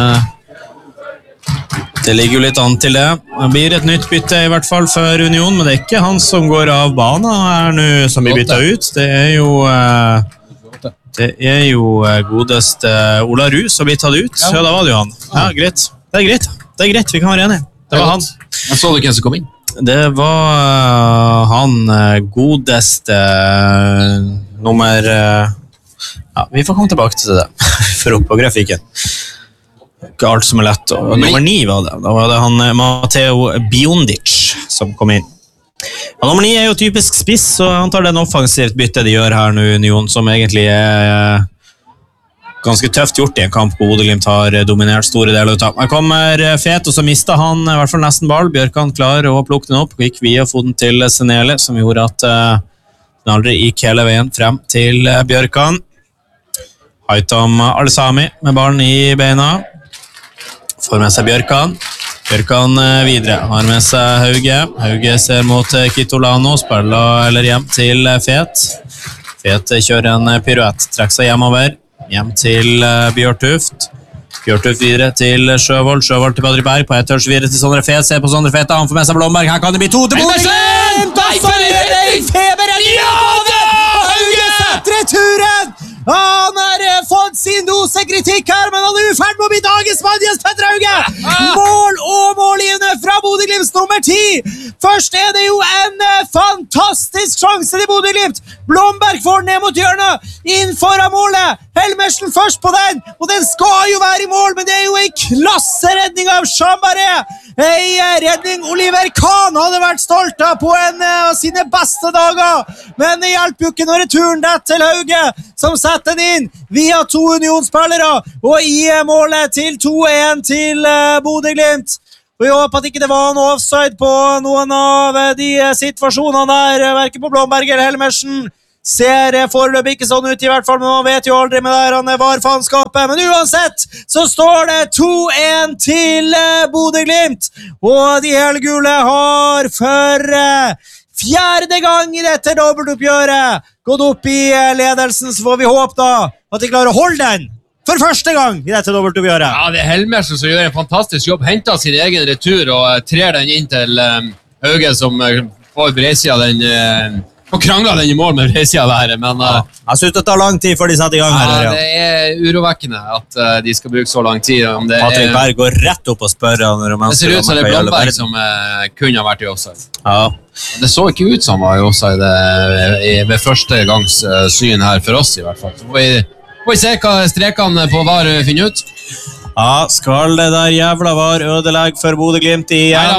det ligger jo litt an til det. Det blir et nytt bytte i hvert fall for Union, men det er ikke han som går av banen her nå som blir byttet ut. Det er jo, det er jo godest Ola Ru som blir tatt ut. Ja, da var det jo han. Ja, greit. Det er greit, det er greit, vi kan være enige. Det var han. Jeg så du ikke en som kom inn? Det var uh, han uh, godeste uh, nummer uh, ja, vi får komme tilbake til det for opp på grafikken. Ikke alt som er lett. Og nummer ni var det. Da var det han uh, Matteo Biondic som kom inn. Ja, nummer ni er jo typisk spiss, så han tar den offensivt bytte de gjør her nå, Union, som egentlig er uh, ganske tøft gjort i en kamp hvor Bodø/Glimt har dominert store deler ut av. Han kommer Fet, og så mistet han i hvert fall nesten ball. Bjørkan klarer å plukke den opp, gikk via foten til Senele, som gjorde at uh, den aldri gikk hele veien frem til uh, Bjørkan. Haitam Al-Sami med ballen i beina. Får med seg Bjørkan. Bjørkan uh, videre, har med seg Hauge. Hauge ser mot uh, Kitolano, spiller eller hjem til uh, Fet. Fet kjører en uh, piruett, trekker seg hjemover. Hjem til uh, Bjørtuft. Bjørtuft videre til Sjøvold. Sjøvold til Patrick Berg. På ett tørs videre til Sondre Fet. Se på Sondre Fet. Han får med seg Blomberg. Her kan det bli to til Bodø/Glimt! Og så er det Feber! Ja, det er Hauge! Returen! Han har fått sin dose kritikk her, men han er uferd med å bli dagens mann, Jens Petter Hauge! Mål og målgivende fra Bodø/Glimts nummer ti. Først er det jo en eh, fantastisk sjanse til Bodø-Glimt. Blomberg får ned mot hjørnet, inn foran målet. Helmersen først på den, og den skal jo være i mål, men det er jo en klasseredning av Chambaré. Ei redning Oliver Kahn hadde vært stolt av på en av sine beste dager, men det hjelper jo ikke når returen det til Hauge, som setter den inn via to Union-spillere, og i målet til to en til Bodø-Glimt. Og jeg håper at ikke det var noe offside på noen av de situasjonene der, hverken på Blomberg eller Helmersen. Ser foreløpig ikke sånn ut i hvert fall, men man vet jo aldri med der han var faenskapet. Men uansett så står det to en til Bodø-Glimt, og de helgule har for fjerde gang i dette dobbeltoppgjøret gått opp i ledelsen, så får vi håpe da at de klarer å holde den for første gang i dette dobbeltoppgjøret. Ja, det er Helmersen som gjør en fantastisk jobb, henter sin egen retur og trer den inn til um, Hauge, som uh, får bredsida den... Uh, og krangler den i mål med bredsida der, men... Uh, ja, jeg synes det tar lang tid før de setter i gang her. Ja, det er urovekkende at uh, de skal bruke så lang tid. Om det Patrick er, Berg går rett opp og spør han. Det ser ut som det er Blomberg som uh, kunne ha vært i offside. Ja. Det så ikke ut som han var i offside uh, ved første gangs uh, syn her for oss i hvert fall. Så får vi, får vi se hva strekene på var finner ut. Ja, skal det der jævla var ødelegg for Bodø-Glimt igjen.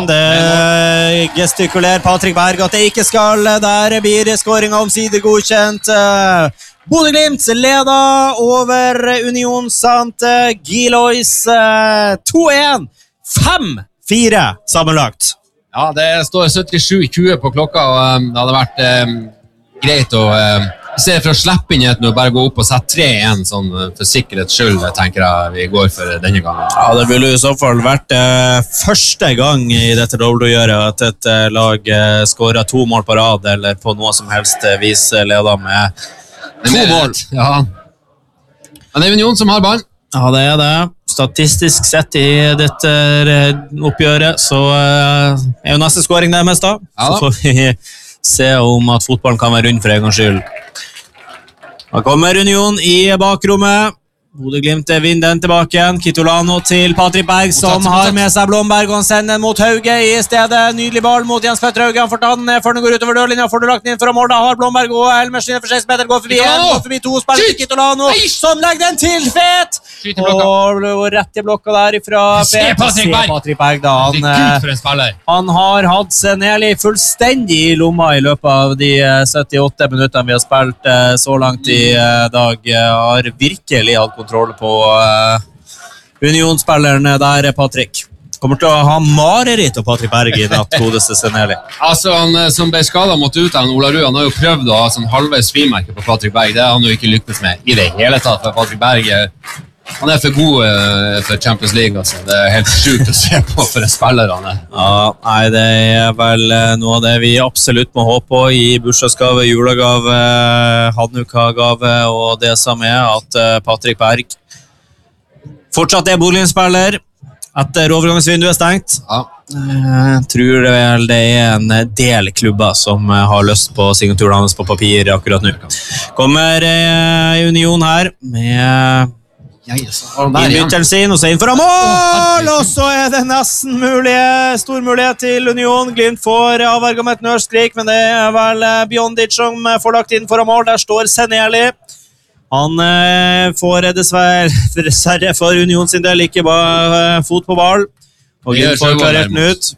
Det gestikulerer Patrick Berg at det ikke skal. Der blir skåringen omsider godkjent. Bodø-Glimt leder over Union Sant Gilois to en. fem fire sammenlagt. Ja, det står syttisju tjue på klokka, og um, det hadde vært um, greit å... Um, I stedet for å slippe inn et nå, bare gå opp og sette tre igjen, sånn for sikkerhets skyld, tenker jeg vi går for denne gangen. Ja, det ville i så fall vært eh, første gang i dette dobbeltoppgjøret at et eh, lag eh, skårer to mål på rad, eller på noe som helst eh, vis leder med to med, mål. Ja. Men det er Union som har ballen. Ja, det er det. Statistisk sett i dette eh, oppgjøret, så eh, er jo neste skåring det mest da. Ja, da. Så får vi se om at fotballen kan være rund for en gangs skyld. Da kommer Union i bakrommet. Bodø-Glimt vinner den tilbake igjen. Kitolano til Patrick Berg, som har med seg Blomberg, og han sender den mot Hauge i stedet. Nydelig ball mot Jens Petter Hauge. Han får ta den før den går utover dørlinja. Får du lagt den inn for mål. Da har Blomberg og Helmersen for seks meter. Går forbi en, går forbi to. Spiller til Kitolano, som legger den til Fet. Og rett i blokka der ifra Fet. Se Patrick Berg. Patrick Berg da. Han, Gud for en spiller. Han har hatt Seneli fullstendig i lomma i løpet av de syttiåtte minuttene vi har spilt så langt i dag. Har virkelig hatt kontroll på uh, Union-spilleren der, Patrick. Kommer til å ha mareritt av Patrick Berg i natt, godeste Seneli. Altså, han som ble skadet mot ut av Ola Rud, han har jo prøvd å ha sånn halvveis frimerke på Patrick Berg. Det har han jo ikke lykkes med i det hele tatt, for Patrick Berg han er for god uh, for Champions League, altså. Det er helt sjukt å se på for en spiller han er. Ja, nei, det er vel noe av det vi absolutt må håpe på i bursdagsgave, julegave, Hanukkah-gave og det som er at uh, Patrick Berg fortsatt er Bodø-Glimt-spiller etter overgangsvinduet er stengt. Ja. Jeg tror vel det er en del klubber som har lyst på signaturen hans på papir akkurat nå. Kommer uh, Union her med innbyttelsen sin, og så inn for mål, og så er det nesten mulighet, stor mulighet til Union. Glimt får avverget med et nørskrik, men det er vel Bjondic som får lagt inn for mål. Der står Seneli. Han eh, får dessverre, dessverre for Union sin del ikke bare eh, fot på ball, og Glimt får klarert den ut.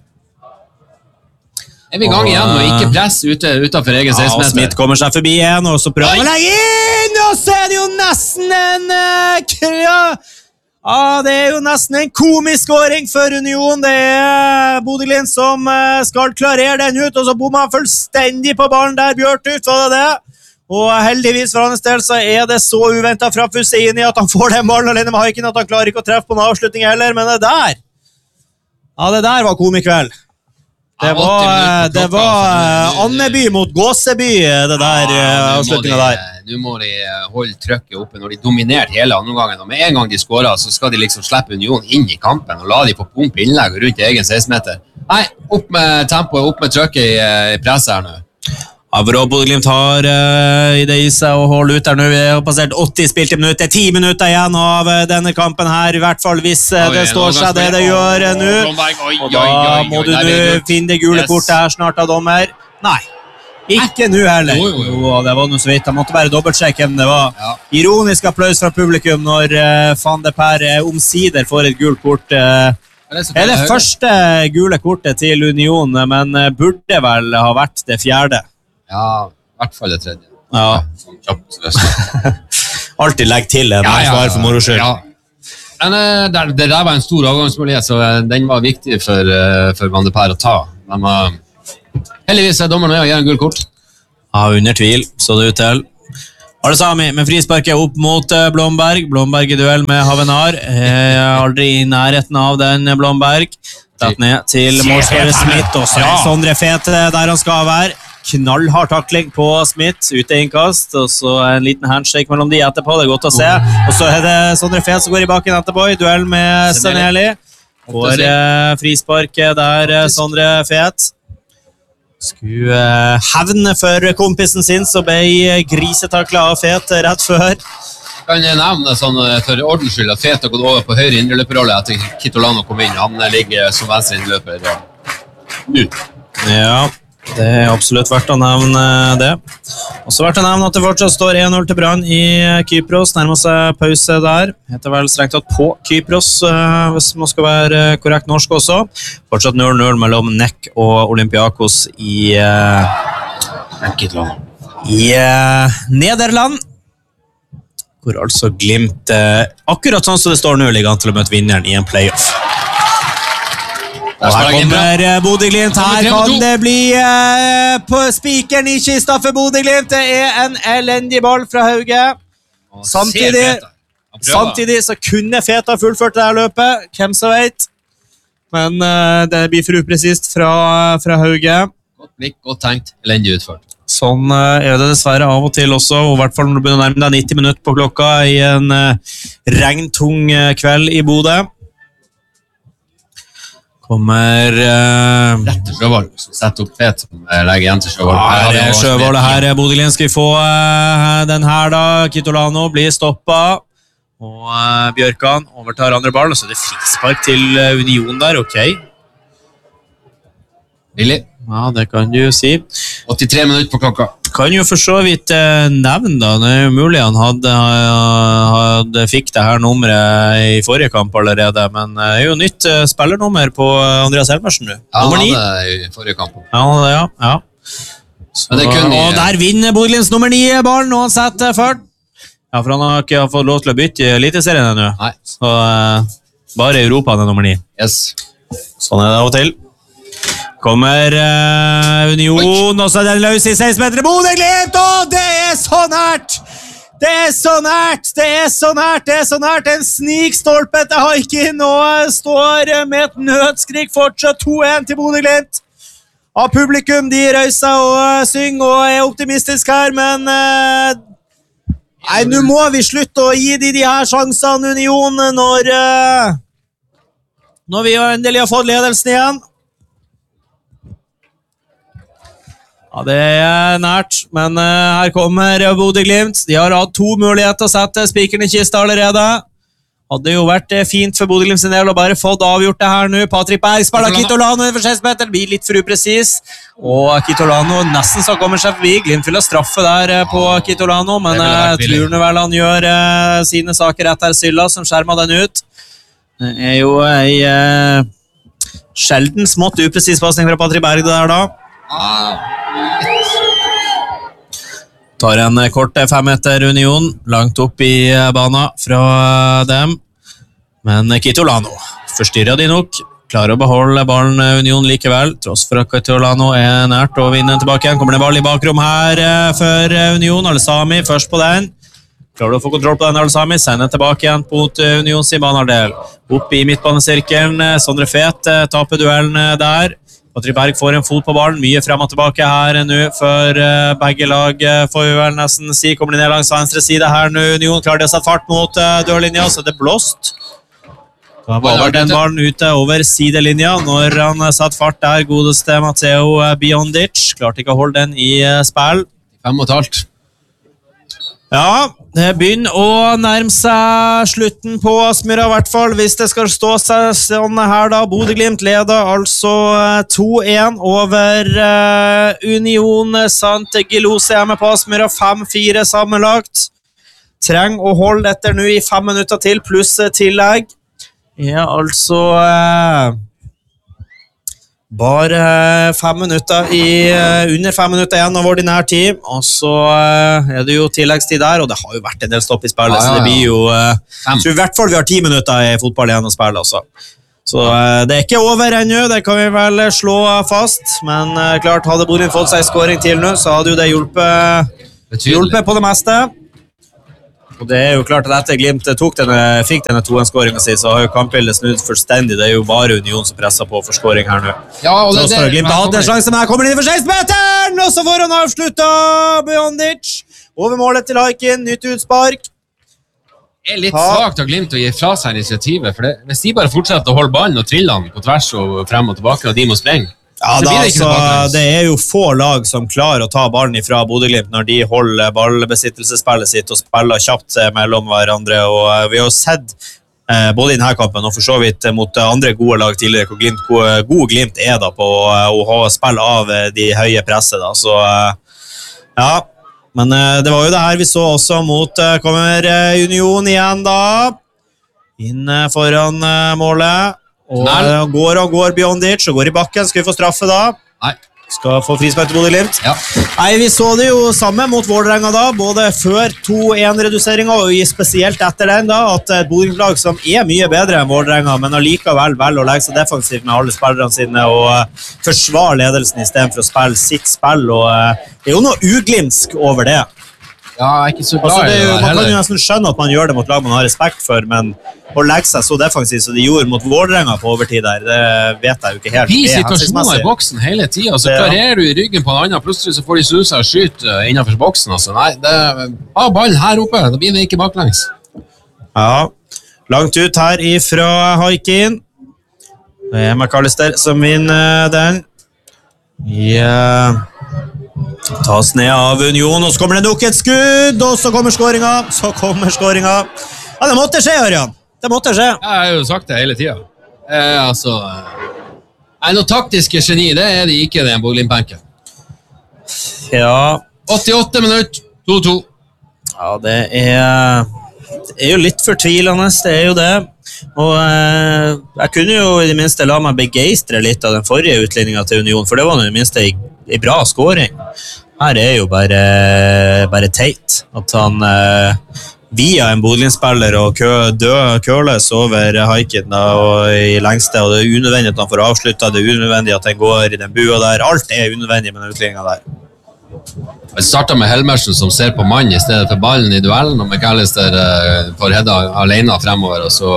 Er vi i gang igjen og ikke press ute, utenfor egen seksten meter? Ja, og Smith kommer seg forbi igjen, og så prøver han å legge inn, og så er det jo nesten en uh, ja, det er jo nesten en komisk skåring for Union. Det er Bodø-Glimt som uh, skal klarere den ut, og så bommer han fullstendig på ballen der. Bjørtut, var det det? Og heldigvis for hans del så er det så uventet fra Husseini at han får den ballen alene med Haiken, at han klarer ikke å treffe på en avslutning heller, men det der, ja, det der var komikveld. Det var, det var Andeby mot Gåseby, det der ja, avslutningen der. Nå må de holde trykket oppe når de dominerte hele andre gangen, og med en gang de skårer, så skal de liksom slippe Union inn i kampen, og la de få pumpe innlegg rundt egen seksten meter. Nei, opp med tempoet, opp med trykket i, i presset her nå. Ja, Vrå Bodø-Glimt har uh, i det i seg å holde ut der nå. Vi har passert åtti spilte minutter, ti minutter igjen av uh, denne kampen her, i hvert fall hvis uh, det står seg det det gjør uh, nå. Og da må du nå finne det gule kortet her snart av dommer. Nei, ikke nå heller. Jo, jo, jo. Det var noe så vidt, jeg måtte bare dobbeltsjekke hvem det var. Ja. Ironisk applaus fra publikum når uh, Van de Per uh, omsider får et gult kort. Uh, det er det første gule kortet til Union, men uh, burde vel ha vært det fjerde. Ja, i hvert fall det tredje. Ja. Sånn kjapt. Alltid legg til en ja, ja, ja, for moro skyld. Ja. Men det, det der var en stor avgangsmulighet, så den var viktig for, for Van de Per å ta. Men uh, heldigvis er dommeren med å gjøre en gul kort. Ja, under tvil, så det ut til. Al-Sami med frisparket opp mot Blomberg. Blomberg i duell med Havenar. Eh, aldri i nærheten av den Blomberg. Tatt ned til målskårer Smith også. Ja. Sondre Fete der han skal være. Knallhard takling på Smith, ute innkast, og så en liten handshake mellom de etterpå, det er godt å se. Og så er det Sondre Fet som går i bakken etterpå, i duell med Steneli. Får eh, frisparket der, Sondre Fet. Skulle eh, hevne for kompisen sin, så ble grisetaklet av Fet rett før. Kan jeg nevne sånn, for ordens skyld at Fet har gått over på høyre indreløperrolle etter Kitolano kom inn. Han ligger som venstre indreløper nå. Ja. Det er absolutt verdt å nevne det. Også verdt å nevne at det fortsatt står en null til Brann i Kypros. Nærmer seg pause der. Heter vel strengt tatt på Kypros, hvis man skal være korrekt norsk også. Fortsatt null null mellom N E C og Olympiakos i, i Nederland. Hvor altså Glimt, akkurat sånn som det står nå, ligger an til å møte vinneren i en playoff. Og her kommer Bodø-Glimt, her kan det bli uh, på spikeren i kista for Bodø-Glimt. Det er en elendig ball fra Hauge. Samtidig, samtidig så kunne Feta fullført det her løpet, hvem så vet. Men uh, det blir for upresist fra, fra Hauge. Godt blikk, godt tenkt, elendig utført. Sånn uh, er det dessverre av og til også, og i hvert fall når du begynner å nærme deg nitti minutter på klokka i en uh, regntung uh, kveld i Bodø. Kommer uh, Rett til Sjøvold, som setter opp Fet som legger igjen til Sjøvold. Her er Sjøvold, her er Bodø-Glimt. Skal vi få uh, den her da. Kitolano blir stoppet. Og uh, Bjørkan overtar andre ball. Så er det frispark til uh, Union der, ok. Billig. Ja, det kan du jo si. åttitre minutter på klokka. Kan jo for så vidt uh, nevne da, det er jo mulig han hadde, uh, hadde fikk det her nummeret i forrige kamp allerede, men det uh, er jo nytt uh, spillernummer på uh, Andreas Helmersen nu. Ja, han hadde det i forrige kamp. Ja, det, ja. ja. Så, men det kunne, og der vinner Bodø-Glimts nummer ni ballen, og han setter ført. Ja, for han har ikke fått lov til å bytte i Eliteserien ennå. Nei. Så uh, bare Europa han er nummer ni. Yes. Sånn er det av og til. Kommer uh, Union, Oi. Og så er den løs i seksten meter. Bodø-Glimt, og det er så nært! Det er så nært, det er så nært, det er så nært. En snikstolpe til Haikin, og står med et nødskrik fortsatt to en til Bodø-Glimt. Av publikum, de røyser og synger og er optimistisk her, men uh, nei, nå må vi slutte å gi de de her sjansene, Union, når, uh, når vi endelig har fått ledelsen igjen. Ja, det er nært, men uh, her kommer Bodø-Glimt. De har hatt to muligheter å sette spikeren i kista allerede. Hadde jo vært uh, fint for Bodø-Glimt sin del å bare fått avgjort det her nå. Patrick Berg spiller Kitolano for seks meter, blir litt for upresis. Og Kitolano nesten så kommer seg forbi. Glimt vil ha straffe der uh, på Kitolano, men jeg uh, tror nå vel han gjør uh, sine saker etter Sylla, som skjermer den ut. Det er jo ei uh, sjelden smått upresis passning fra Patrick Berg der da. Tar en kort fem meter Union langt opp i bana fra dem, men Kitolano forstyrrer de nok, klarer å beholde ballen Union likevel, tross for at Kitolano er nært å vinne tilbake igjen. Kommer det ball i bakrom her for Union. Al-Sami først på den, klarer å få kontroll på den. Al-Sami sender tilbake igjen mot Unions i banardel, opp i midtbanesirkelen. Sondre Fet taper duellen der. Patrick Berg får en fot på ballen, mye frem og tilbake her nå for uh, begge lag, uh, får vi vel nesten si. Kommer de ned langs venstre side her nå, Union klarer de å sette fart mot uh, dørlinja, så det er blåst. Da var den ballen ute over sidelinja når han satt fart der, godeste Matteo Biondic. Klarte ikke å holde den i spill. Fem og et halvt. Ja, det begynner å nærme seg slutten på Aspmyra i hvert fall, hvis det skal stå seg sånn her da. Bodø Glimt leder altså to en over uh, Union Sant Gilosi hjemme på Aspmyra, fem fire sammenlagt. Trenger å holde etter nå i fem minutter til, pluss tillegg. Ja, altså... Uh, Bare fem minutter i, under fem minutter igjen av ordinær tid, og så er det jo tilleggstid der, og det har jo vært en del stopp i spillet, ja, ja, ja. Så det blir jo, jeg tror i hvert fall vi har ti minutter i fotball igjen å spille, altså. Så det er ikke over ennå, det kan vi vel slå fast, men klart, hadde Bodø fått seg scoring til nå, så hadde jo det hjulpet, hjulpet på det meste. Og det er jo klart at etter Glimt tok denne, fikk denne to-en-skåringen sin, så har jo kampbildet snudd fullstendig. Det er jo bare Union som presser på for scoring her nå. Ja, og det, så det, Glimt har hatt en sjanse, men her kommer den inn for seksten-meteren! Og så får han avsluttet Biondic. Over målet til Haikin, nytt utspark. Det er litt svagt av Glimt å gi fra seg initiativet, for det, hvis de bare fortsetter å holde ballen og trille han på tvers og frem og tilbake, og de må sprenge, ja, da, det, altså, det er jo få lag som klarer å ta ballen ifra Bodø Glimt når de holder ballbesittelsespillet sitt og spiller kjapt mellom hverandre, og vi har jo sett eh, både i denne kampen og for så vidt mot andre gode lag tidligere, hvor glimt, god, god Glimt er da på å ha spill av de høye presset da, så eh, ja, men eh, det var jo det her vi så også mot, eh, kommer Union igjen da, inn foran eh, målet. Og Nei. går og går Biondic og går i bakken. Skal vi få straffe da? Nei. Skal få frispark til Bodø Glimt. Ja. Nei, vi så det jo samme mot Vålerenga da, både før to en-reduseringen og spesielt etter den da, at et Bodø Glimt-lag som er mye bedre enn Vålerenga, men allikevel vel å legge seg defensivt med alle spillerne sine og uh, forsvare ledelsen i stedet for å spille sitt spill, og uh, det er jo noe uglimsk over det. Ja, jeg er ikke så glad altså, i det. Jo, man kan jo nesten skjønne at man gjør det mot lag man har respekt for, men å legge seg så defensivt som de gjorde mot Vålerenga på overtid der, det vet jeg jo ikke helt. De situasjoner i boksen hele tiden, så klarerer du i ryggen på en annen, plutselig så får de susa og skyte innenfor boksen. Altså. Nei, det har ballen her oppe, da blir det ikke baklengs. Ja, langt ut her ifra Haikin. Det er McAllister som vinner den. Ja... Tas ned av Union, og så kommer det nok et skudd, og så kommer skåringen, så kommer skåringen. Ja, det måtte skje, Ørjan. Det måtte skje. Ja, jeg har jo sagt det hele tiden. Eh, altså, eh, noe taktiske geni, det er de ikke, det er en Bodø-Glimt-benken. Ja. åttiåtte minutter, to to. Ja, det er, det er jo litt fortvilende, det er jo det. Og eh, jeg kunne jo i det minste la meg begeistre litt av den forrige utligningen til Union, for det var i det minste en bra skåring. Her er jo bare, bare teit at han eh, via en Bodø-Glimt-spiller og kø, dø, køles over Haikin da, og i lengste, og det er unødvendig at han får avsluttet, det er unødvendig at han går i den bua der, alt er unødvendig med den utligningen der. Jeg startet med Helmersen som ser på mann i stedet for ballen i duellen, og McAllister eh, får Hedda alene fremover, og så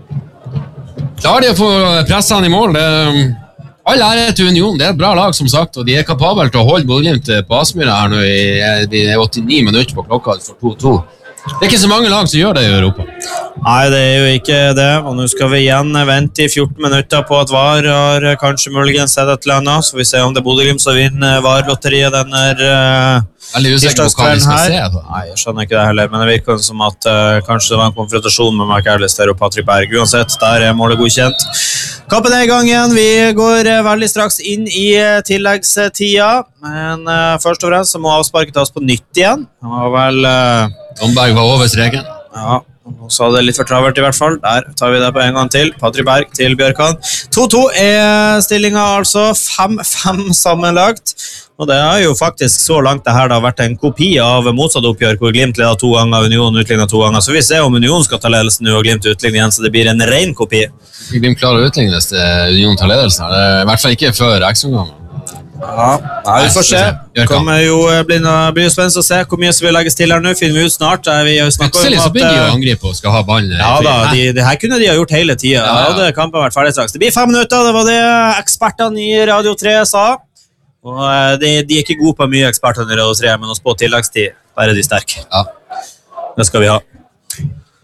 eh, klarer de å få presset han i mål. Det, all ære til Union, det er et bra lag som sagt, og de er kapabel til å holde Bodø Glimt på Aspmyra her nå i, i åttini minutter på klokka for to to. Det er ikke så mange lag som gjør det i Europa. Nei, det er jo ikke det, og nå skal vi igjen vente i fjorten minutter på at V A R har kanskje muligens sett et eller annet, så vi ser om det er Bodø Glimt som vinner V A R-lotteriet denne uh, tirsdagskvelden her. Se, Nei, jeg skjønner ikke det heller, men det virker som at uh, kanskje det var en konfrontasjon med McAllister og Patrick Berg. Uansett, der er målet godkjent. Kampen er i gang igjen, vi går uh, veldig straks inn i uh, tilleggstida, men uh, først og fremst så må avsparket tas på nytt igjen. Det var vel... Uh, Romberg var over streken. Ja, nå sa det litt for travert i hvert fall. Der tar vi det på en gang til. Patrick Berg til Bjørkan. to to er stillingen altså fem fem sammenlagt. Og det har jo faktisk så langt det her da vært en kopi av motsatt oppgjør, hvor Glimt leder to ganger, Union utlignet to ganger. Så vi ser om Union skal ta ledelsen nå og Glimt utligner igjen, så det blir en ren kopi. Glimt klarer å utligne hvis Union tar ledelsen. Det er i hvert fall ikke før X-omgangen. Ja, nei, vi får se. Det kommer jo bli jo spennende å se hvor mye som vil legges til her nå. Finner vi ut snart. Vi har snakket om at... så begynner de å angripe og skal ha ballen. Ja da, de, det her kunne de ha gjort hele tiden. Ja, ja. Det kampen vært ferdig straks. Det blir fem minutter, det var det ekspertene i Radio tre sa. Og de, de er ikke gode på mye ekspertene i Radio tre, men å spå tilleggstid, der er de sterke. Ja. Det skal vi ha.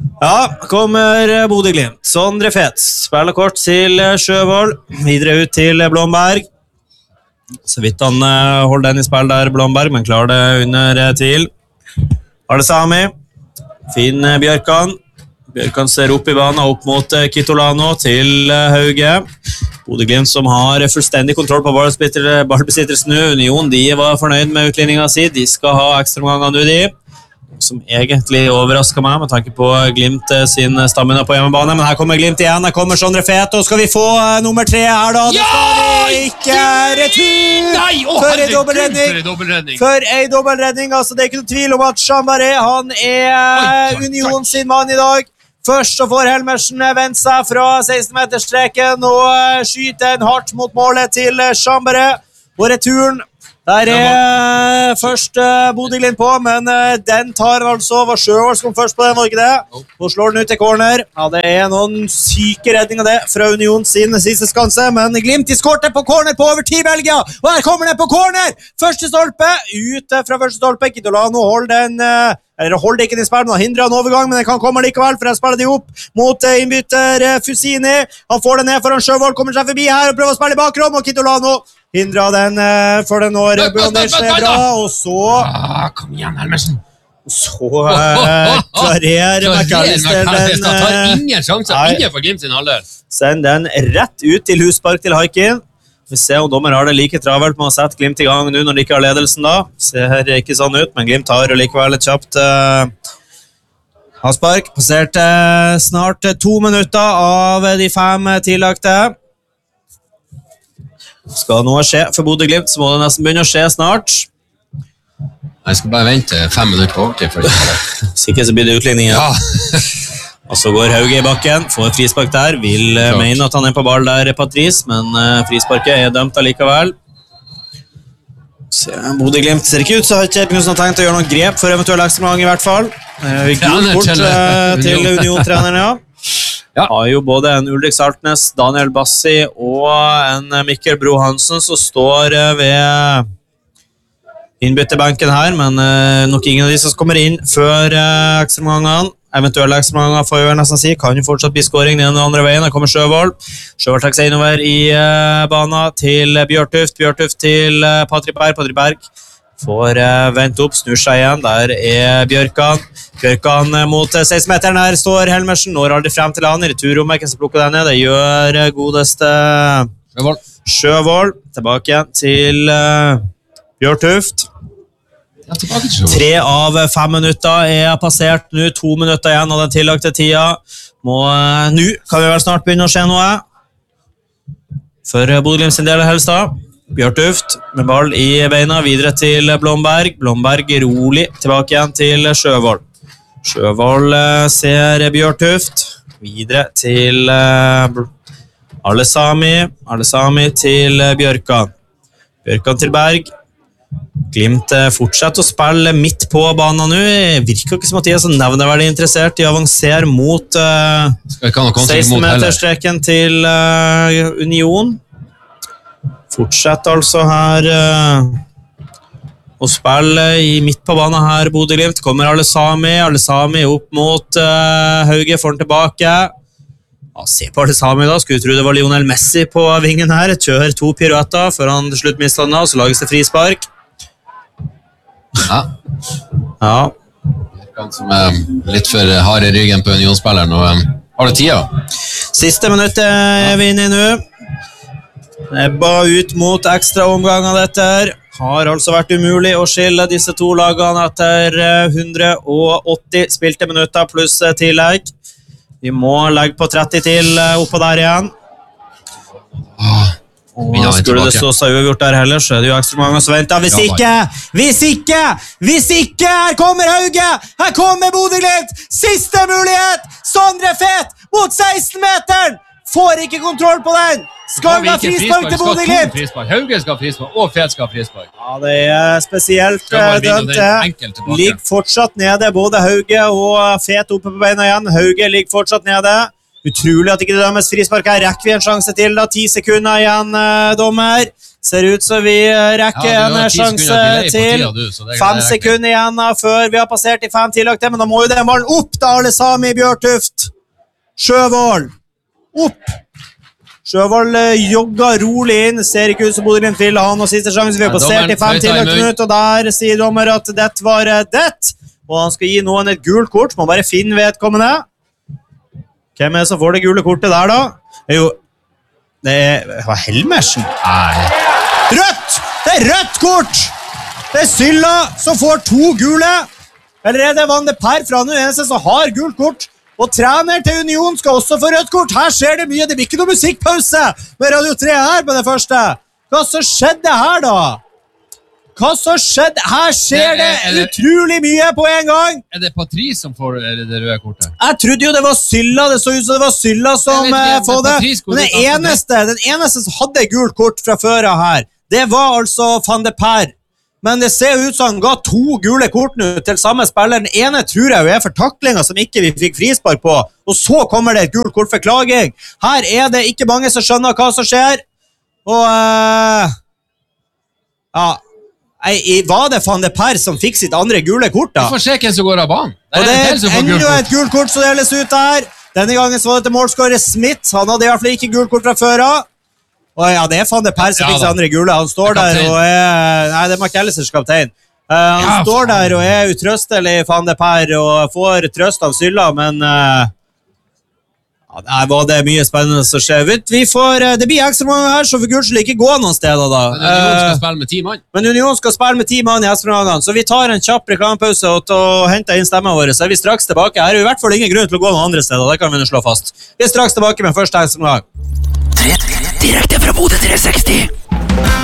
Ja, kommer Bodø-Glimt. Sondre Fet spiller kort til Sjøvold. Videre ut til Blomberg. Så vidt han holder den i spill der, Blomberg, men klarer det under tvil. Alesami. Fin Bjørkan. Bjørkan ser opp i banen, opp mot Kitolano til Hauge. Bodø-Glimt som har fullstendig kontroll på ballbesittelsen nå. Union, de var fornøyd med utligningen sin. De skal ha ekstra ganger nå, de. Som egentlig overrasket meg med tanke på Glimt sin stamina på hjemmebane. Men her kommer Glimt igjen, her kommer Sondre Fet, og skal vi få uh, nummer tre her da? Det ja! skal vi ikke! Retur! Nei, å, for herregud, en dobbeltredning! For en dobbeltredning! For en dobbeltredning, altså det er ikke noe tvil om at Chambare, han er uh, Union sin mann i dag. Først så får Helmersen vendt seg fra seksten-meterstreken og uh, skyter en hardt mot målet til uh, Chambare. Og returen der er uh, først uh, Bodø-Glimt på, men uh, den tar altså var Sjøvold som kom først på den, var ikke det? Og slår den ut til corner. Ja, det er noen syke redninger det fra Union sin siste skanse, men Glimt de skårte på corner på over ti Belgia, og her kommer den på corner! Første stolpe, ut fra første stolpe, Kitolano holder den, uh, eller holder ikke den i spill, men han hindrer en overgang, men den kan komme likevel, for jeg spiller de opp mot uh, innbytter uh, Fusini. Han får den ned foran Sjøvold, kommer seg forbi her og prøver å spille i bakrom, og Kitolano hindrer den uh, for den når Brønners er bra, og så... Ah, kom igjen, Helmersen! Så uh, klarerer McAllister den... Han tar ingen sjanser, nei. Ingen for Glimt sin alder. Send den rett ut til Huspark til Haikin. Vi ser om dommer har det like travelt med å sette Glimt i gang nå når de ikke har ledelsen da. Ser ikke sånn ut, men Glimt har likevel et kjapt uh, avspark. Passert uh, snart to minutter av de fem tillagte. Skal noe skje for Bodø-Glimt, så må det nesten begynne å skje snart. Jeg skal bare vente fem minutter på overtid for det. Sikkert så blir det utligning igjen. Ja. Og så går Hauge i bakken, får frispark der, vil uh, mene at han er på ball der, Patrice, men uh, frisparket er dømt allikevel. Bodø-Glimt ser ikke ut, så har ikke Knudsen tenkt å gjøre noen grep for eventuell ekstraomgang i hvert fall. Uh, Gult bort uh, til Union-treneren, ja. Ja. Har jo både en Ulrik Saltnes, Daniel Bassi og en Mikkel Bro Hansen som står ved innbytterbenken her, men nok ingen av de som kommer inn før ekstraomgangene. Eventuelle ekstraomganger får jeg nesten si, kan jo fortsatt bli scoring den andre veien. Her kommer Sjøvold. Sjøvold trekker seg innover i banen til Bjørtuft, Bjørtuft til Patrik Berg, Patrik Berg. Får uh, vent opp, snur seg igjen. Der er Bjørkan. Bjørkan uh, mot uh, seksten-meteren. Her står Helmersen. Når aldri frem til han. I returrommet kan så plukke den ned. Det gjør uh, godeste Sjøvold. Sjøvold. Tilbake igjen til uh, Bjørtuft. Ja, tilbake til Sjøvold. Tre av fem minutter er passert nå. To minutter igjen av den tillagte tida. Må uh, nå kan vi vel snart begynne å skje noe. For uh, Bodø-Glimt sin del helst da. Bjørtuft med ball i beina, videre til Blomberg. Blomberg rolig, tilbake igjen til Sjøvold. Sjøvold ser Bjørtuft. Videre til Alesami. Alesami til Bjørkan. Bjørkan til Berg. Glimt fortsetter å spille midt på banen nå. Virker ikke som at de er så nevneverdig interessert. De avanserer mot uh, seksten-meterstreken til uh, Union. Fortsett altså her uh, å spille i midt på banen her, Bodø-Glimt. Kommer Alesami, Alesami opp mot uh, Hauge, får den tilbake. Ja, se på Alesami da, skulle tro det var Lionel Messi på vingen her. Kjører to piruetter før han til slutt mister den av, så lages det frispark. Ja. Ja. Bjørkan som er litt for hard i ryggen på Union-spilleren, og um, har du tida? Siste minuttet er vi inne i nå. Ebba ut mot ekstra omgang av dette her. Har altså vært umulig å skille disse to lagene etter hundre og åtti spilte minutter pluss tillegg. Vi må legge på tretti til oppå der igjen. Og skulle det stå seg uavgjort der heller, så er det jo ekstra mange som venter. Hvis ikke! Hvis ikke! Hvis ikke! Her kommer Hauge! Her kommer Bodø-Glimt! Siste mulighet! Sondre Fet mot seksten-meteren! Får ikke kontroll på den! Skal vi ha frispark til Bodø-Glimt? Hauge skal ha frispark, og Fet skal ha frispark. Ja, det er spesielt dømt. Ligger fortsatt nede, både Hauge og Fet oppe på beina igjen. Hauge ligger fortsatt nede. Utrolig at ikke det dømmes frispark her. Rekker vi en sjanse til da? ti sekunder igjen, dommer. Ser ut så vi rekker Ja, du har en ti sjanse sekunder delay på til. tida, du, så det er Fem greit. sekunder igjen da, før vi har passert i fem tillagte, men da må jo den ballen opp da, alle sammen i Bjørtuft. Sjøvold. Opp. Sjøvold eh, jogger rolig inn, ser ikke ut som Bodø-Glimt vil ha han, og siste sjanse vi har Ja, passert i dommeren, fem fløyta i tillagte munn. minutter, og der sier dommer at dette var eh, det, og han skal gi noen et gult kort, må bare finne vedkommende. Hvem er det som får det gule kortet der da? Det er jo, det er, hva Helmersen? Nei. Rødt! Det er rødt kort! Det er Sylla som får to gule. Eller er det Van de Per fra den eneste som har gult kort? Og trener til Union skal også få rødt kort. Her skjer det mye. Det blir ikke noe musikkpause med Radio tre her på det første. Hva så skjedde her da? Hva så skjedde? Her skjer det Er det- utrolig mye på en gang. Er det Patrice som får det, det røde kortet? Jeg trodde jo det var Sylla. Det så ut som det var Sylla som Jeg vet ikke, eh, får men det. Patrice går Men ut den av det. eneste, den eneste som hadde gult kort fra før av her, det var altså Van de Per. Men det ser ut som han ga to gule kort nå til samme spiller. Den ene tror jeg jo er for taklinga som ikke vi fikk frispark på. Og så kommer det et gult kort for klaging. Her er det ikke mange som skjønner hva som skjer. Og uh, ja, I, var det Van de Per som fikk sitt andre gule kort da? Vi får se hvem som går av banen. Og det en er til som får gult enda kort. et gult kort som deles ut der. Denne gangen så var det til målskårer Smith. Han hadde i hvert fall ikke gult kort fra før av. Og ja, det er Van de Per som Ja, fikk da. seg andre gule. Han står Det er der kaptein. og er... Nei, det er McAllisters kaptein. Uh, han Ja, står faen. der og er utrøstelig, Van de Per, og får trøst av Sylla, men... Uh, ja, der var det mye spennende som skjer. Vi, vi får, uh, det blir ekstra mange her, så for Gudskyld ikke gå noen steder da. Men Union skal Uh, spille med ti mann. men Union skal spille med ti mann i Espenagene, så vi tar en kjapp reklamepause og, og henter inn stemmen våre, så er vi straks tilbake. Her er i hvert fall ingen grunn til å gå noen andre steder, det kan vi nå slå fast. Vi er straks tilbake med første Espenag. Direkte fra Bodø tre seksti.